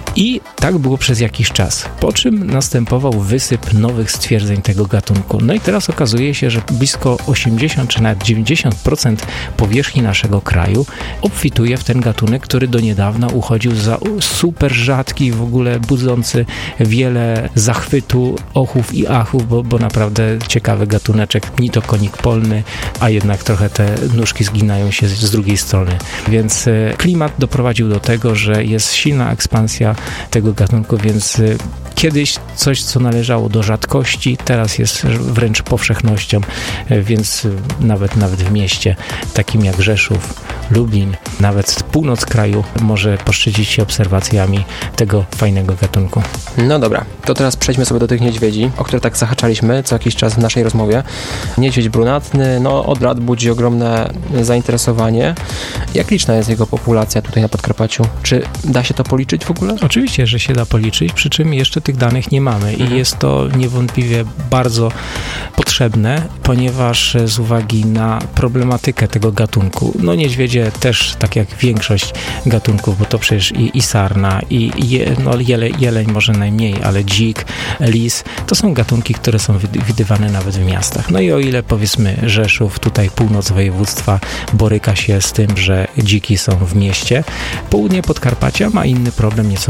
I tak było przez jakiś czas, po czym następował wysyp nowych stwierdzeń tego gatunku. No i teraz okazuje się, że blisko osiemdziesiąt czy nawet dziewięćdziesiąt procent powierzchni naszego kraju obfituje w ten gatunek, który do niedawna uchodził za super rzadki, w ogóle budzący wiele zachwytu, ochów i achów, bo, bo naprawdę ciekawy gatuneczek, ni to konik polny, a jednak trochę te nóżki zginają się z, z drugiej strony. Więc e, klimat doprowadził do tego, że jest silna ekspansja tego gatunku, więc y, kiedyś coś, co należało do rzadkości, teraz jest wręcz powszechnością, y, więc y, nawet, nawet w mieście takim jak Rzeszów, Lublin, nawet północ kraju może poszczycić się obserwacjami tego fajnego gatunku. No dobra, to teraz przejdźmy sobie do tych niedźwiedzi, o które tak zahaczaliśmy co jakiś czas w naszej rozmowie. Niedźwiedź brunatny, no od lat budzi ogromne zainteresowanie. Jak liczna jest jego populacja tutaj na Podkarpaciu? Czy da się to policzyć w ogóle? Oczywiście, że się da policzyć, przy czym jeszcze tych danych nie mamy i mhm. jest to niewątpliwie bardzo potrzebne, ponieważ z uwagi na problematykę tego gatunku, no niedźwiedzie też, tak jak większość gatunków, bo to przecież i, i sarna, i, i je, no jele, jeleń może najmniej, ale dzik, lis, to są gatunki, które są widywane nawet w miastach. No i o ile powiedzmy Rzeszów, tutaj północ województwa boryka się z tym, że dziki są w mieście, południe Podkarpacia ma inny problem, nieco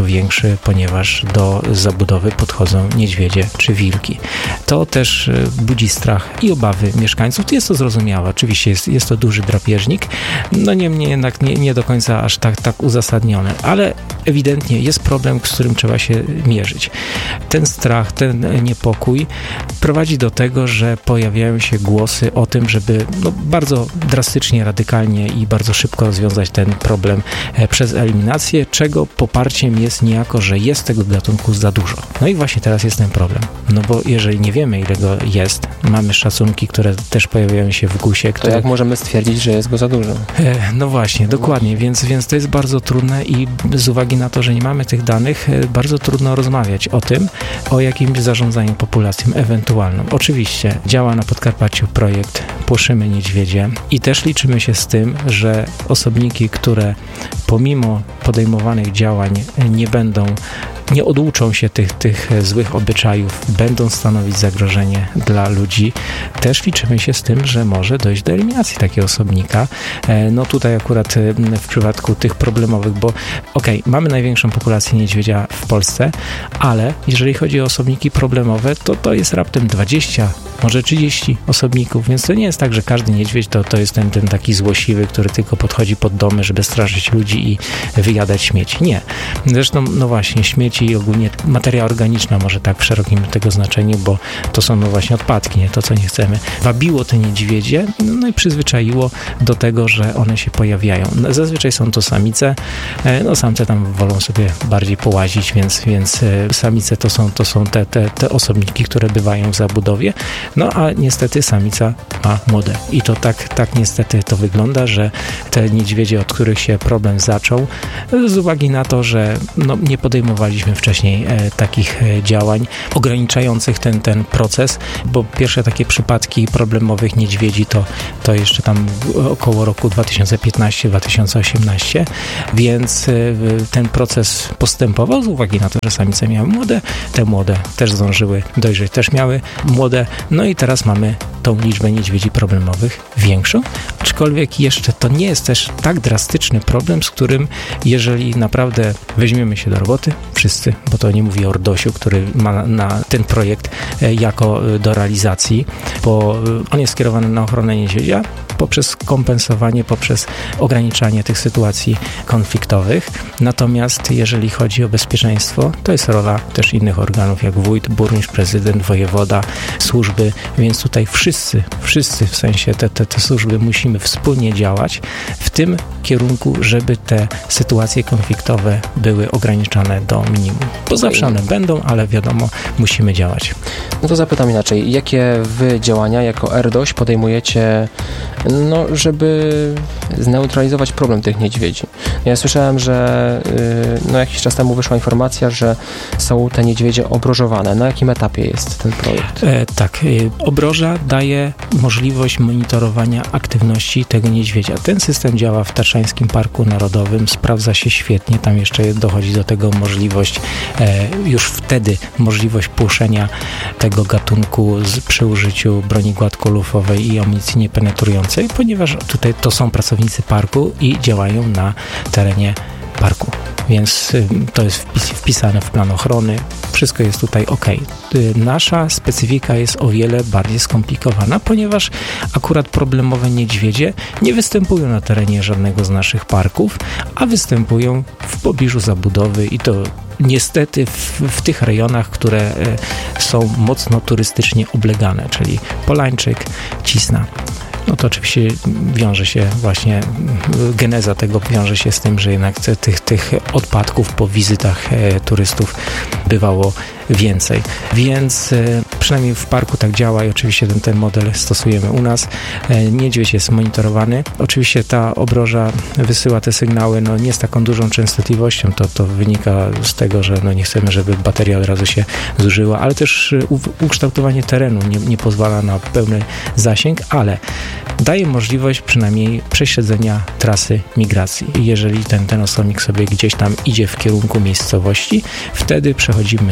większy, ponieważ do zabudowy podchodzą niedźwiedzie czy wilki. To też budzi strach i obawy mieszkańców. Jest to zrozumiałe. Oczywiście jest, jest to duży drapieżnik, no niemniej jednak nie, nie do końca aż tak, tak uzasadniony, ale ewidentnie jest problem, z którym trzeba się mierzyć. Ten strach, ten niepokój prowadzi do tego, że pojawiają się głosy o tym, żeby no, bardzo drastycznie, radykalnie i bardzo szybko rozwiązać ten problem przez eliminację, czego poparciem jest niejako, że jest tego gatunku za dużo. No i właśnie teraz jest ten problem. No bo jeżeli nie wiemy, ile go jest, mamy szacunki, które też pojawiają się w gusie. Które... To jak możemy stwierdzić, że jest go za dużo? No właśnie, no dokładnie, właśnie. Więc, więc to jest bardzo trudne i z uwagi na to, że nie mamy tych danych, bardzo trudno rozmawiać o tym, o jakimś zarządzaniu populacją ewentualną. Oczywiście działa na Podkarpaciu projekt Płoszymy Niedźwiedzie i też liczymy się z tym, że osobniki, które pomimo podejmowanych działań nie będą, nie oduczą się tych, tych złych obyczajów, będą stanowić zagrożenie dla ludzi. Też liczymy się z tym, że może dojść do eliminacji takiego osobnika. No tutaj akurat w przypadku tych problemowych, bo okej, okay, mamy największą populację niedźwiedzia w Polsce, ale jeżeli chodzi o osobniki problemowe, to to jest raptem dwadzieścia, może trzydzieści osobników, więc to nie jest tak, że każdy niedźwiedź to, to jest ten, ten taki złośliwy, który tylko podchodzi pod domy, żeby straszyć ludzi i wyjadać śmieci. Nie. Zresztą, no właśnie, śmieci i ogólnie materia organiczna, może tak w szerokim tego znaczeniu, bo to są no właśnie odpadki, nie to, co nie chcemy. Wabiło te niedźwiedzie, no i przyzwyczaiło do tego, że one się pojawiają. Zazwyczaj są to samice, no samce tam wolą sobie bardziej połazić, więc, więc samice to są, to są te, te, te osobniki, które bywają w zabudowie, no a niestety samica ma młode. I to tak, tak niestety to wygląda, że te niedźwiedzie, od których się problem zaczął, z uwagi na to, że no, nie podejmowaliśmy wcześniej e, takich e, działań ograniczających ten, ten proces, bo pierwsze takie przypadki problemowych niedźwiedzi to, to jeszcze tam około roku dwa tysiące piętnasty dwa tysiące osiemnasty, więc e, ten proces postępował z uwagi na to, że samice miały młode, te młode też zdążyły dojrzeć, też miały młode, no i teraz mamy tą liczbę niedźwiedzi problemowych większą, aczkolwiek jeszcze to nie jest też tak drastyczny problem, z którym jeżeli naprawdę weźmiemy się do roboty, wszyscy, bo to nie mówi o Ordosiu, który ma na ten projekt jako do realizacji, bo on jest skierowany na ochronę niedźwiedzia poprzez kompensowanie, poprzez ograniczanie tych sytuacji konfliktowych. Natomiast jeżeli chodzi o bezpieczeństwo, to jest rola też innych organów, jak wójt, burmistrz, prezydent, wojewoda, służby, więc tutaj wszyscy, wszyscy w sensie te, te, te służby musimy wspólnie działać w tym kierunku, żeby te sytuacje konfliktowe były ograniczane do minimum. Bo zawsze one będą, ale wiadomo, musimy działać. No to zapytam inaczej. Jakie wy działania jako Erdoś podejmujecie, no, żeby zneutralizować problem tych niedźwiedzi? Ja słyszałem, że yy, no, jakiś czas temu wyszła informacja, że są te niedźwiedzie obrożowane. Na jakim etapie jest ten projekt? E, tak. Y, obroża daje możliwość monitorowania aktywności tego niedźwiedzia. Ten system działa w Tatrzańskim Parku Narodowym, sprawdza się świetnie. Tam jeszcze dochodzi do tego możliwość, e, już wtedy możliwość płoszenia tego gatunku z, przy użyciu broni gładkolufowej i amunicji niepenetrującej, ponieważ tutaj to są pracownicy parku i działają na terenie parku. Więc y, to jest wpis, wpisane w plan ochrony. Wszystko jest tutaj ok. Y, nasza specyfika jest o wiele bardziej skomplikowana, ponieważ akurat problemowe niedźwiedzie nie występują na terenie żadnego z naszych parków, a występują w pobliżu zabudowy i to niestety w, w tych rejonach, które y, są mocno turystycznie oblegane, czyli Polańczyk, Cisna. No to oczywiście wiąże się właśnie, geneza tego wiąże się z tym, że jednak tych, tych odpadków po wizytach e, turystów bywało więcej. Więc e, przynajmniej w parku tak działa i oczywiście ten, ten model stosujemy u nas. E, niedźwiedź jest monitorowany. Oczywiście ta obroża wysyła te sygnały no, nie z taką dużą częstotliwością. To, to wynika z tego, że no, nie chcemy, żeby bateria od razu się zużyła, ale też u, ukształtowanie terenu nie, nie pozwala na pełny zasięg, ale daje możliwość przynajmniej prześledzenia trasy migracji. Jeżeli ten, ten osobnik sobie gdzieś tam idzie w kierunku miejscowości, wtedy przechodzimy na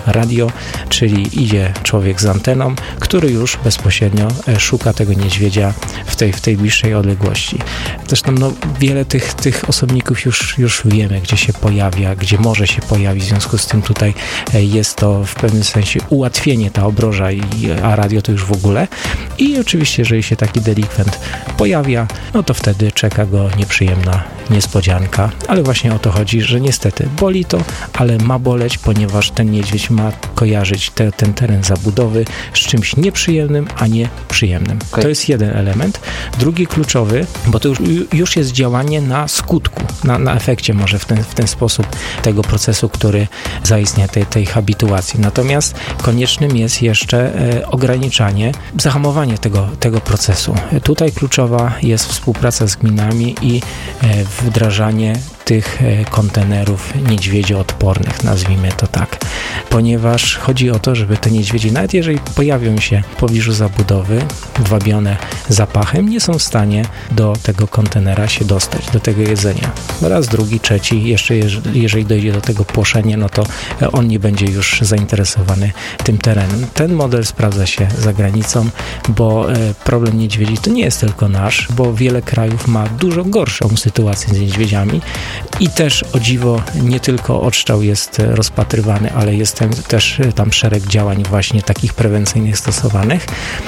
radio, czyli idzie człowiek z anteną, który już bezpośrednio szuka tego niedźwiedzia w tej, w tej bliższej odległości. Zresztą no, wiele tych, tych osobników już, już wiemy, gdzie się pojawia, gdzie może się pojawić, w związku z tym tutaj jest to w pewnym sensie ułatwienie, ta obroża, i, a radio to już w ogóle. I oczywiście, jeżeli się taki delikwent pojawia, no to wtedy czeka go nieprzyjemna niespodzianka, ale właśnie o to chodzi, że niestety boli to, ale ma boleć, ponieważ ten niedźwiedź ma kojarzyć te, ten teren zabudowy z czymś nieprzyjemnym, a nie przyjemnym. Okay. To jest jeden element. Drugi kluczowy, bo to już, już jest działanie na skutku, na, na efekcie może w ten, w ten sposób tego procesu, który zaistnia tej, tej habituacji. Natomiast koniecznym jest jeszcze e, ograniczanie, zahamowanie tego, tego procesu. Tutaj kluczowa jest współpraca z gminami i e, wdrażanie tych kontenerów niedźwiedzioodpornych, nazwijmy to tak. Ponieważ chodzi o to, żeby te niedźwiedzie, nawet jeżeli pojawią się w pobliżu zabudowy, wabione zapachem, nie są w stanie do tego kontenera się dostać, do tego jedzenia. Raz, drugi, trzeci, jeszcze jeżeli dojdzie do tego płoszenia, no to on nie będzie już zainteresowany tym terenem. Ten model sprawdza się za granicą, bo problem niedźwiedzi to nie jest tylko nasz, bo wiele krajów ma dużo gorszą sytuację z niedźwiedziami. I też, o dziwo, nie tylko odstrzał jest rozpatrywany, ale jest też tam szereg działań właśnie takich prewencyjnych stosowanych,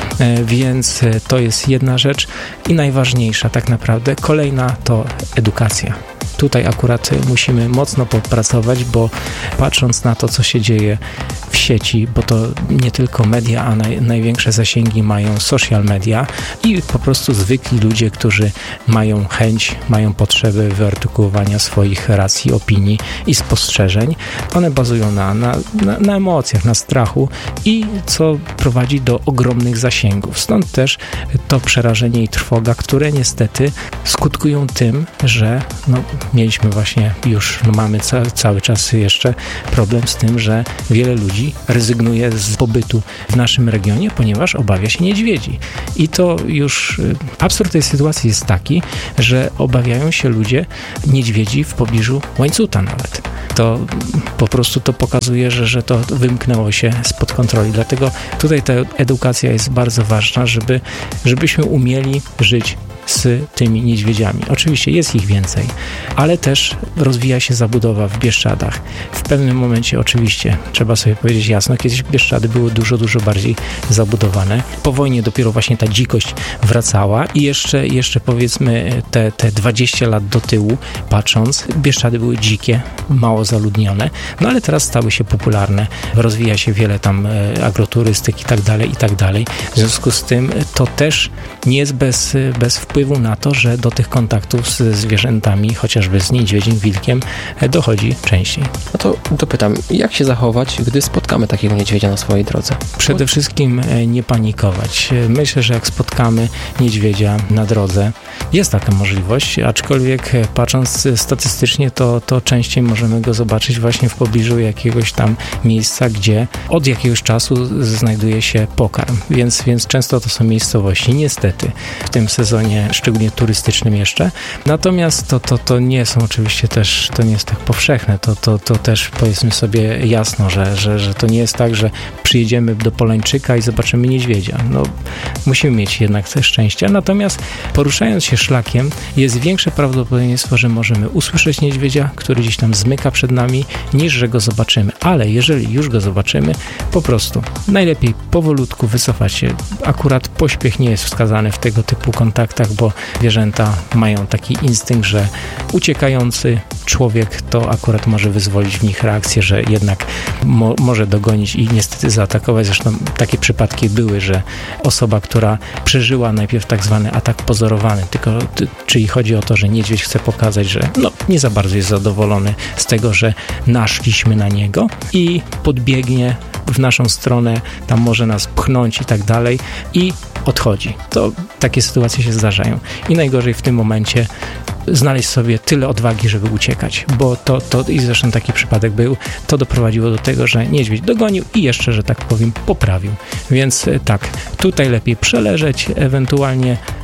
więc to jest jedna rzecz i najważniejsza tak naprawdę. Kolejna to edukacja. Tutaj akurat musimy mocno popracować, bo patrząc na to, co się dzieje w sieci, bo to nie tylko media, a naj, największe zasięgi mają social media i po prostu zwykli ludzie, którzy mają chęć, mają potrzeby wyartykułowania swoich racji, opinii i spostrzeżeń. One bazują na, na, na, na emocjach, na strachu i co prowadzi do ogromnych zasięgów. Stąd też to przerażenie i trwoga, które niestety skutkują tym, że no, mieliśmy właśnie już, no mamy ca, cały czas jeszcze problem z tym, że wiele ludzi rezygnuje z pobytu w naszym regionie, ponieważ obawia się niedźwiedzi. I to już absurd tej sytuacji jest taki, że obawiają się ludzie niedźwiedzi w pobliżu łańcuta nawet. To po prostu to pokazuje, że, że to wymknęło się spod kontroli. Dlatego tutaj ta edukacja jest bardzo ważna, żeby, żebyśmy umieli żyć z tymi niedźwiedziami. Oczywiście jest ich więcej, ale też rozwija się zabudowa w Bieszczadach. W pewnym momencie oczywiście, trzeba sobie powiedzieć jasno, kiedyś Bieszczady były dużo, dużo bardziej zabudowane. Po wojnie dopiero właśnie ta dzikość wracała i jeszcze, jeszcze powiedzmy te, te dwadzieścia lat do tyłu patrząc, Bieszczady były dzikie, mało zaludnione, no ale teraz stały się popularne. Rozwija się wiele tam agroturystyk i tak dalej, i tak dalej. W związku z tym to też nie jest bez, bez wpływu na to, że do tych kontaktów z zwierzętami, chociażby z niedźwiedzim, wilkiem, dochodzi częściej. No to, to pytam, jak się zachować, gdy spotkamy takiego niedźwiedzia na swojej drodze? Przede wszystkim nie panikować. Myślę, że jak spotkamy niedźwiedzia na drodze, jest taka możliwość, aczkolwiek patrząc statystycznie, to, to częściej możemy go zobaczyć właśnie w pobliżu jakiegoś tam miejsca, gdzie od jakiegoś czasu znajduje się pokarm, więc, więc często to są miejscowości, niestety, w tym sezonie szczególnie turystycznym jeszcze. Natomiast to, to, to nie są oczywiście też, to nie jest tak powszechne, to, to, to też powiedzmy sobie jasno, że, że, że to nie jest tak, że przyjedziemy do Polańczyka i zobaczymy niedźwiedzia. No, musimy mieć jednak te szczęścia, natomiast poruszając się szlakiem jest większe prawdopodobieństwo, że możemy usłyszeć niedźwiedzia, który gdzieś tam zmyka przed nami, niż że go zobaczymy. Ale jeżeli już go zobaczymy, po prostu najlepiej powolutku wycofać się. Akurat pośpiech nie jest wskazany w tego typu kontaktach, bo zwierzęta mają taki instynkt, że uciekający człowiek to akurat może wyzwolić w nich reakcję, że jednak mo- może dogonić i niestety zaatakować. Zresztą takie przypadki były, że osoba, która przeżyła najpierw tak zwany atak pozorowany, tylko t- czyli chodzi o to, że niedźwiedź chce pokazać, że no, nie za bardzo jest zadowolony z tego, że naszliśmy na niego i podbiegnie w naszą stronę, tam może nas pchnąć i tak dalej i odchodzi. To takie sytuacje się zdarzają. I najgorzej w tym momencie znaleźć sobie tyle odwagi, żeby uciekać, bo to, to i zresztą taki przypadek był, to doprowadziło do tego, że niedźwiedź dogonił i jeszcze, że tak powiem, poprawił. Więc tak, tutaj lepiej przeleżeć, ewentualnie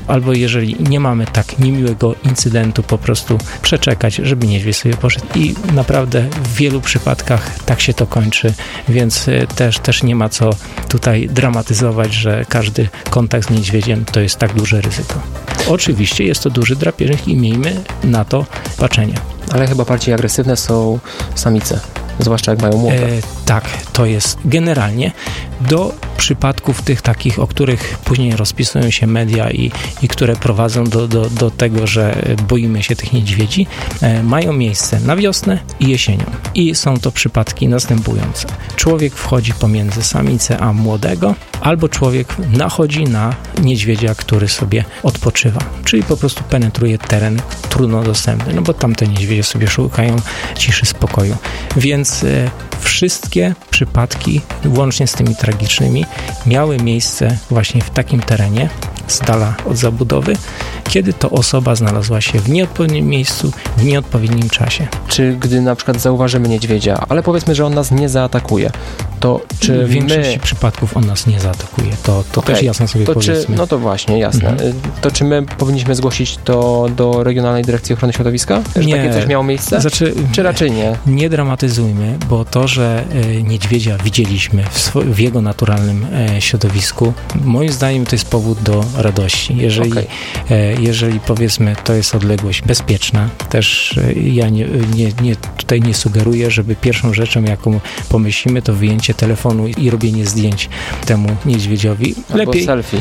albo jeżeli nie mamy tak niemiłego incydentu, po prostu przeczekać, żeby niedźwiedź sobie poszedł. I naprawdę w wielu przypadkach tak się to kończy, więc też, też nie ma co tutaj dramatyzować, że każdy kontakt z niedźwiedziem to jest tak duże ryzyko. Oczywiście jest to duży drapieżnik i miejmy na to patrzenie. Ale chyba bardziej agresywne są samice, zwłaszcza jak mają młode. E, tak, to jest generalnie do przypadków tych takich, o których później rozpisują się media i, i które prowadzą do, do, do tego, że boimy się tych niedźwiedzi, e, mają miejsce na wiosnę i jesienią. I są to przypadki następujące. Człowiek wchodzi pomiędzy samicę a młodego, albo człowiek nachodzi na niedźwiedzia, który sobie odpoczywa. Czyli po prostu penetruje teren trudno dostępny, no bo tamte niedźwiedzie sobie szukają ciszy, spokoju. Więc e, wszystkie przypadki, łącznie z tymi tragicznymi, miały miejsce właśnie w takim terenie, z dala od zabudowy, kiedy to osoba znalazła się w nieodpowiednim miejscu, w nieodpowiednim czasie. Czy gdy na przykład zauważymy niedźwiedzia, ale powiedzmy, że on nas nie zaatakuje, to czy w większości my... przypadków on nas nie zaatakuje. To, to okay. też jasno sobie to powiedzmy. Czy, no to właśnie, jasne. Mhm. To czy my powinniśmy zgłosić to do Regionalnej Dyrekcji Ochrony Środowiska? Że nie. takie coś miało miejsce? Znaczy, czy raczej nie? Nie dramatyzujmy, bo to, że y, niedźwiedzia widzieliśmy w, swo- w jego naturalnym y, środowisku, moim zdaniem to jest powód do radości. Jeżeli, okay. y, jeżeli powiedzmy, to jest odległość bezpieczna, też y, ja nie, nie, nie, tutaj nie sugeruję, żeby pierwszą rzeczą, jaką pomyślimy, to wyjęcie telefonu i robienie zdjęć temu niedźwiedziowi. Albo lepiej selfie.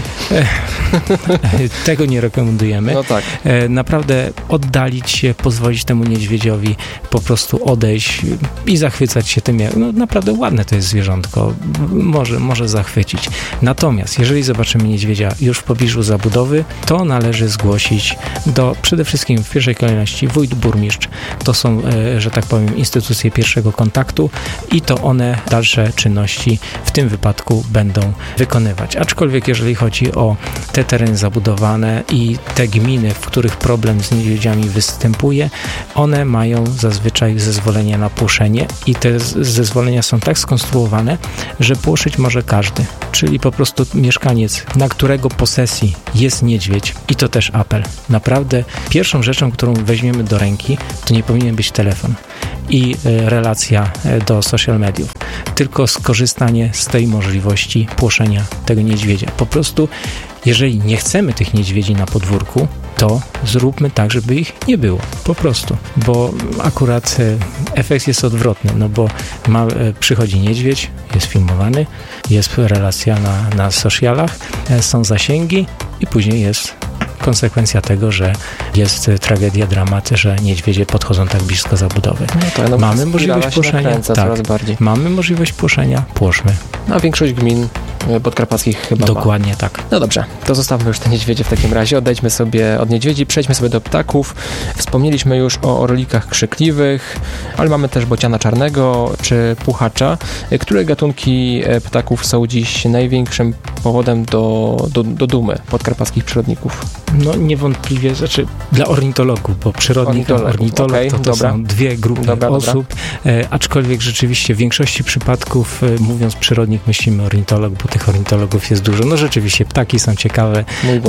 Tego nie rekomendujemy. No tak. Naprawdę oddalić się, pozwolić temu niedźwiedziowi po prostu odejść i zachwycać się tym. No naprawdę ładne to jest zwierzątko. Może, może zachwycić. Natomiast jeżeli zobaczymy niedźwiedzia już w pobliżu zabudowy, to należy zgłosić do przede wszystkim w pierwszej kolejności wójt, burmistrz. To są, że tak powiem, instytucje pierwszego kontaktu i to one dalsze czynności w tym wypadku będą wykonywać. Aczkolwiek jeżeli chodzi o te tereny zabudowane i te gminy, w których problem z niedźwiedziami występuje, one mają zazwyczaj zezwolenia na płoszenie i te zezwolenia są tak skonstruowane, że płoszyć może każdy, czyli po prostu mieszkaniec, na którego posesji jest niedźwiedź i to też apel. Naprawdę pierwszą rzeczą, którą weźmiemy do ręki, to nie powinien być telefon i relacja do social mediów, tylko skorzystanie z tej możliwości płoszenia tego niedźwiedzia. Po prostu, jeżeli nie chcemy tych niedźwiedzi na podwórku, to zróbmy tak, żeby ich nie było. Po prostu. Bo akurat efekt jest odwrotny, no bo ma, przychodzi niedźwiedź, jest filmowany, jest relacja na, na socialach, są zasięgi i później jest konsekwencja tego, że jest tragedia, dramat, że niedźwiedzie podchodzą tak blisko zabudowy. No to, no, mamy możliwość płoszenia. Tak, mamy możliwość płoszenia, płoszmy. No, a większość gmin podkarpackich chyba Dokładnie ma. tak. No dobrze, to zostawmy już te niedźwiedzie w takim razie. Odejdźmy sobie od niedźwiedzi, przejdźmy sobie do ptaków. Wspomnieliśmy już o orlikach krzykliwych, ale mamy też bociana czarnego czy puchacza. Które gatunki ptaków są dziś największym powodem do, do, do dumy podkarpackich przyrodników? No niewątpliwie, znaczy dla ornitologów, bo przyrodnik, ornitolog, ornitolog okay, to, to dobra. są dwie grupy dobra, osób, dobra. E, aczkolwiek rzeczywiście w większości przypadków, e, mówiąc przyrodnik, myślimy ornitolog, bo tych ornitologów jest dużo. No rzeczywiście, ptaki są ciekawe e,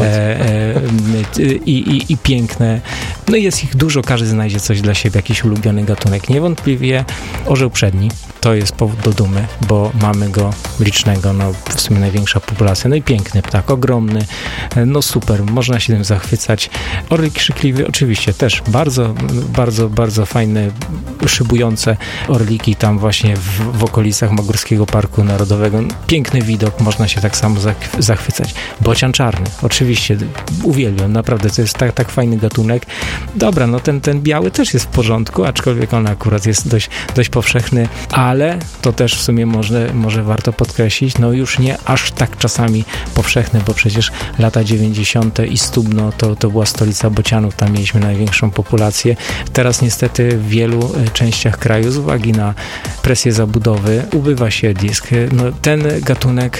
e, i, i, i piękne. No jest ich dużo, każdy znajdzie coś dla siebie, jakiś ulubiony gatunek. Niewątpliwie orzeł przedni to jest powód do dumy, bo mamy go licznego, no w sumie największa populacja. No i piękny ptak, ogromny, no super, można się tym zachwycać. Orlik krzykliwy oczywiście też bardzo, bardzo, bardzo fajne, szybujące orliki tam właśnie w, w okolicach Magórskiego Parku Narodowego. Piękny widok, można się tak samo zachwycać. Bocian czarny, oczywiście, uwielbiam, naprawdę, to jest tak, tak fajny gatunek. Dobra, no ten, ten biały też jest w porządku, aczkolwiek on akurat jest dość, dość powszechny, ale to też w sumie może, może warto podkreślić, no już nie aż tak czasami powszechny, bo przecież lata dziewięćdziesiąte i Stubno to, to była stolica bocianów, tam mieliśmy największą populację. Teraz niestety w wielu częściach kraju z uwagi na presję zabudowy ubywa siedlisk. No, ten gatunek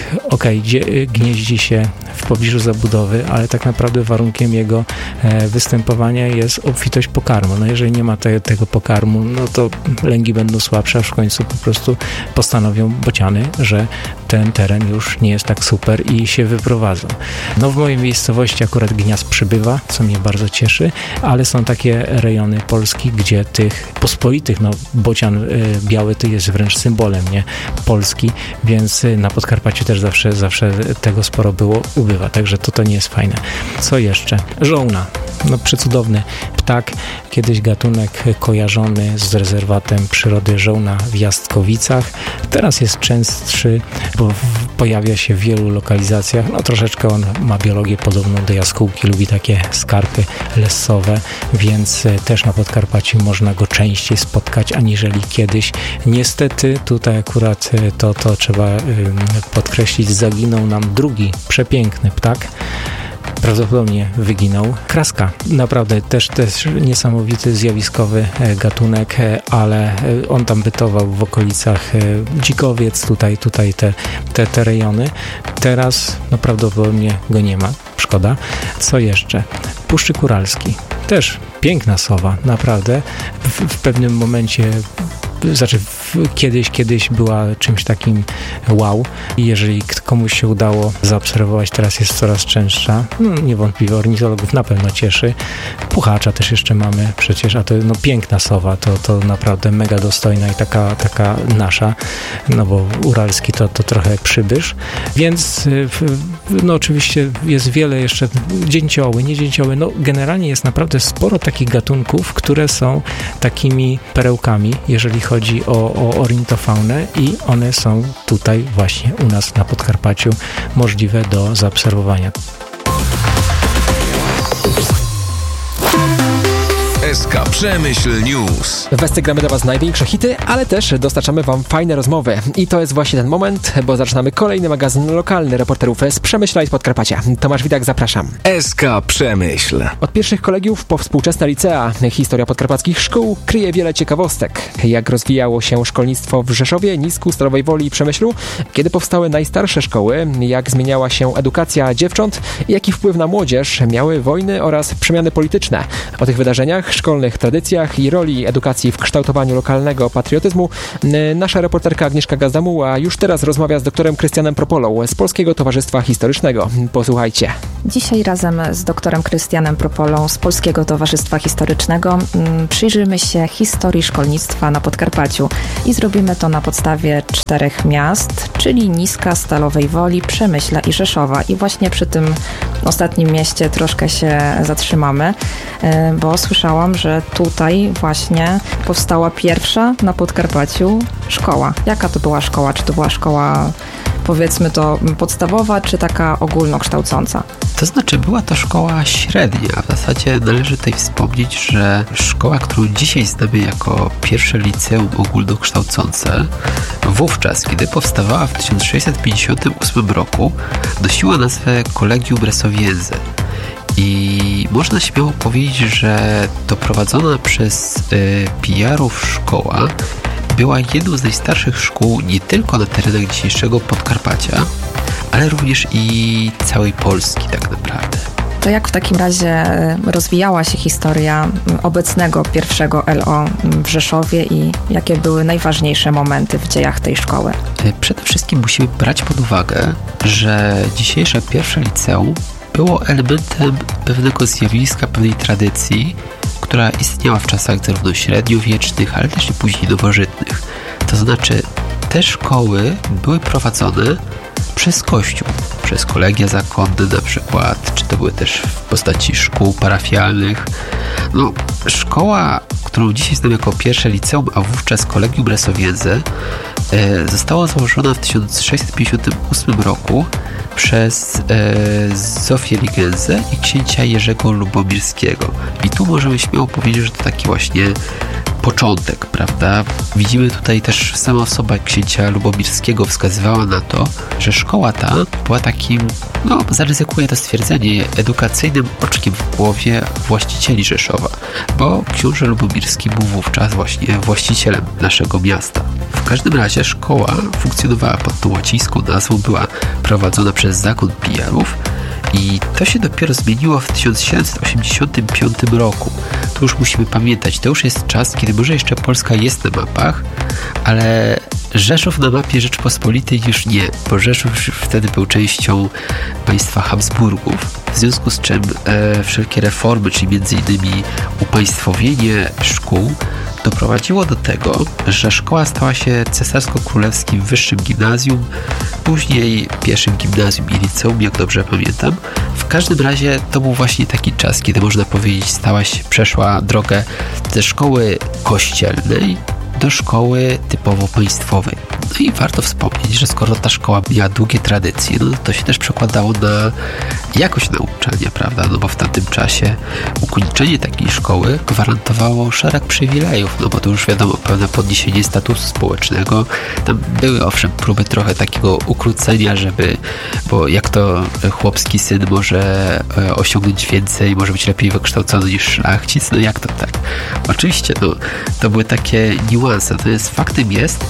okej, okay, gnieździ się w pobliżu zabudowy, ale tak naprawdę warunkiem jego e, występowania jest obfitość pokarmu. No jeżeli nie ma te, tego pokarmu, no to lęgi będą słabsze, a w końcu po prostu postanowią bociany, że ten teren już nie jest tak super i się wyprowadzą. No w mojej miejscowości akurat gniazd przybywa, co mnie bardzo cieszy, ale są takie rejony Polski, gdzie tych pospolitych, no bocian y, biały to jest wręcz symbolem, nie? Polski, więc y, na Podkarpaciu też zawsze, zawsze tego sporo było, ubywa, także to to nie jest fajne. Co jeszcze? Żołna. No przecudowny ptak, kiedyś gatunek kojarzony z rezerwatem przyrody Żołna w Jastkowicach. Teraz jest częstszy, bo w, pojawia się w wielu lokalizacjach. No troszeczkę on ma biologię podobną do jaskółki, lubi takie skarpy lesowe, więc też na Podkarpaciu można go częściej spotkać aniżeli kiedyś. Niestety tutaj akurat to, to trzeba podkreślić, zaginął nam drugi przepiękny ptak. Prawdopodobnie wyginął. Kraska. Naprawdę też, też niesamowity, zjawiskowy gatunek, ale on tam bytował w okolicach Dzikowiec, tutaj, tutaj te, te, te rejony. Teraz no prawdopodobnie go nie ma. Szkoda. Co jeszcze? Puszczyk Uralski. Też piękna sowa, naprawdę. W, w pewnym momencie Znaczy w, kiedyś, kiedyś była czymś takim wow i jeżeli komuś się udało zaobserwować, teraz jest coraz częstsza. No, niewątpliwie ornitologów na pewno cieszy. Puchacza też jeszcze mamy przecież, a to no, piękna sowa, to, to naprawdę mega dostojna i taka, taka nasza, no bo Uralski to, to trochę przybysz, więc no oczywiście jest wiele jeszcze, dzięcioły, nie dzięcioły, no generalnie jest naprawdę sporo takich gatunków, które są takimi perełkami, jeżeli chodzi o, o ornitofaunę i one są tutaj właśnie u nas na Podkarpaciu możliwe do zaobserwowania. S K Przemyśl News. W Esce gramy dla Was największe hity, ale też dostarczamy Wam fajne rozmowy. I to jest właśnie ten moment, bo zaczynamy kolejny magazyn lokalny reporterów z Przemyśla i z Podkarpacia. Tomasz Widak, zapraszam. S K Przemyśl. Od pierwszych kolegiów po współczesne licea historia podkarpackich szkół kryje wiele ciekawostek. Jak rozwijało się szkolnictwo w Rzeszowie, Nisku, Stalowej Woli i Przemyślu, kiedy powstały najstarsze szkoły, jak zmieniała się edukacja dziewcząt i jaki wpływ na młodzież miały wojny oraz przemiany polityczne. O tych wydarzeniach, szkolnych tradycjach i roli edukacji w kształtowaniu lokalnego patriotyzmu nasza reporterka Agnieszka Gazdamuła już teraz rozmawia z doktorem Krystianem Propolą z Polskiego Towarzystwa Historycznego. Posłuchajcie. Dzisiaj razem z doktorem Krystianem Propolą z Polskiego Towarzystwa Historycznego przyjrzymy się historii szkolnictwa na Podkarpaciu i zrobimy to na podstawie czterech miast, czyli Niska, Stalowej Woli, Przemyśla i Rzeszowa. I właśnie przy tym ostatnim mieście troszkę się zatrzymamy, bo słyszałam, że tutaj właśnie powstała pierwsza na Podkarpaciu szkoła. Jaka to była szkoła? Czy to była szkoła, powiedzmy to, podstawowa, czy taka ogólnokształcąca? To znaczy, była to szkoła średnia. W zasadzie należy tutaj wspomnieć, że szkoła, którą dzisiaj znamy jako pierwsze liceum ogólnokształcące, wówczas, kiedy powstawała w tysiąc sześćset pięćdziesiątym ósmym roku, nosiła nazwę Collegium Resowiense. I można śmiało powiedzieć, że to prowadzona przez y, P R-ów szkoła była jedną z najstarszych szkół nie tylko na terenach dzisiejszego Podkarpacia, ale również i całej Polski tak naprawdę. To jak w takim razie rozwijała się historia obecnego pierwszego L O w Rzeszowie i jakie były najważniejsze momenty w dziejach tej szkoły? Przede wszystkim musimy brać pod uwagę, że dzisiejsze pierwsze liceum było elementem pewnego zjawiska, pewnej tradycji, która istniała w czasach zarówno średniowiecznych, ale też i później nowożytnych. To znaczy, te szkoły były prowadzone przez Kościół, przez kolegia zakonne na przykład, czy to były też w postaci szkół parafialnych. No, szkoła, którą dzisiaj znamy jako pierwsze liceum, a wówczas Collegium Resowiense, e, została założona w tysiąc sześćset pięćdziesiątym ósmym roku przez e, Zofię Ligensę i księcia Jerzego Lubomirskiego. I tu możemy śmiało powiedzieć, że to taki właśnie początek, prawda? Widzimy tutaj też sama osoba księcia Lubomirskiego wskazywała na to, że szkoła ta była takim, no zaryzykuję to stwierdzenie, edukacyjnym oczkiem w głowie właścicieli Rzeszowa, bo książę Lubomirski był wówczas właśnie właścicielem naszego miasta. W każdym razie szkoła funkcjonowała pod tą łacińską nazwą, była prowadzona przez zakon Pijarów i to się dopiero zmieniło w tysiąc siedemset osiemdziesiątym piątym roku. Tu już musimy pamiętać, to już jest czas, kiedy może jeszcze Polska jest na mapach, ale Rzeszów na mapie Rzeczpospolitej już nie, bo Rzeszów już wtedy był częścią państwa Habsburgów, w związku z czym e, wszelkie reformy, czyli między innymi upaństwowienie szkół, doprowadziło do tego, że szkoła stała się cesarsko-królewskim wyższym gimnazjum, później pierwszym gimnazjum i liceum, jak dobrze pamiętam. W każdym razie to był właśnie taki czas, kiedy można powiedzieć stała się, przeszła drogę ze szkoły kościelnej do szkoły typowo państwowej. No i warto wspomnieć, że skoro ta szkoła miała długie tradycje, no to się też przekładało na jakość nauczania, prawda? No bo w tamtym czasie ukończenie takiej szkoły gwarantowało szereg przywilejów, no bo to już wiadomo, pewne podniesienie statusu społecznego. Tam były owszem próby trochę takiego ukrócenia, żeby, bo jak to chłopski syn może osiągnąć więcej, może być lepiej wykształcony niż szlachcic, no jak to tak? Oczywiście, no to były takie niuanse. Natomiast faktem jest,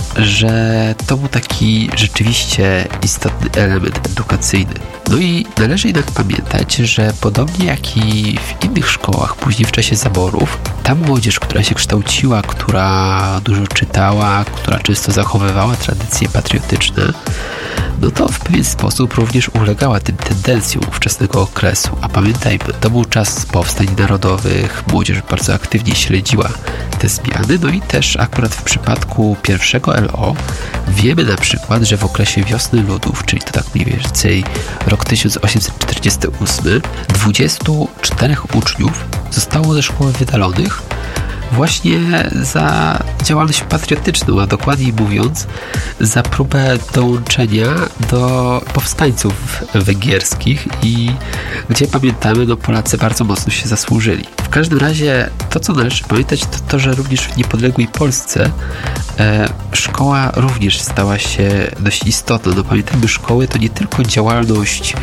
że to był taki rzeczywiście istotny element edukacyjny. No i należy jednak pamiętać, że podobnie jak i w innych szkołach, później w czasie zaborów, ta młodzież, która się kształciła, która dużo czytała, która często zachowywała tradycje patriotyczne, no to w pewien sposób również ulegała tym tendencjom ówczesnego okresu. A pamiętajmy, to był czas powstań narodowych, młodzież bardzo aktywnie śledziła te zmiany, no i też akurat w przypadku pierwszego L O wiemy na przykład, że w okresie Wiosny Ludów, czyli to tak mniej więcej rok tysiąc osiemset czterdziesty ósmy, dwudziestu czterech uczniów zostało ze szkoły wydalonych właśnie za działalność patriotyczną, a dokładniej mówiąc za próbę dołączenia do powstańców węgierskich i gdzie pamiętamy, no Polacy bardzo mocno się zasłużyli. W każdym razie to, co należy pamiętać, to to, że również w niepodległej Polsce e, szkoła również stała się dość istotna. No pamiętajmy, szkoły to nie tylko działalność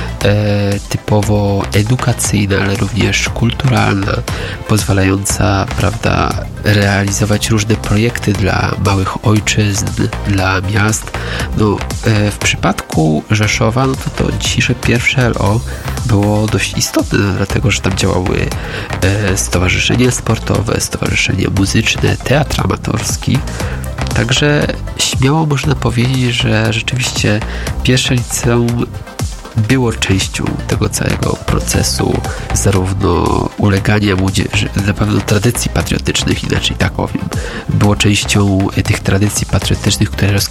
e, typowo edukacyjna, ale również kulturalna, pozwalająca, prawda, realizować różne projekty dla małych ojczyzn, dla miast. No, e, w przypadku Rzeszowa, no to to dzisiejsze pierwsze L O było dość istotne, no, dlatego, że tam działały e, stowarzyszenia sportowe, stowarzyszenia muzyczne, teatr amatorski. Także śmiało można powiedzieć, że rzeczywiście pierwsze liceum było częścią tego całego procesu, zarówno ulegania młodzieży, na pewno tradycji patriotycznych, inaczej tak powiem, było częścią tych tradycji patriotycznych, które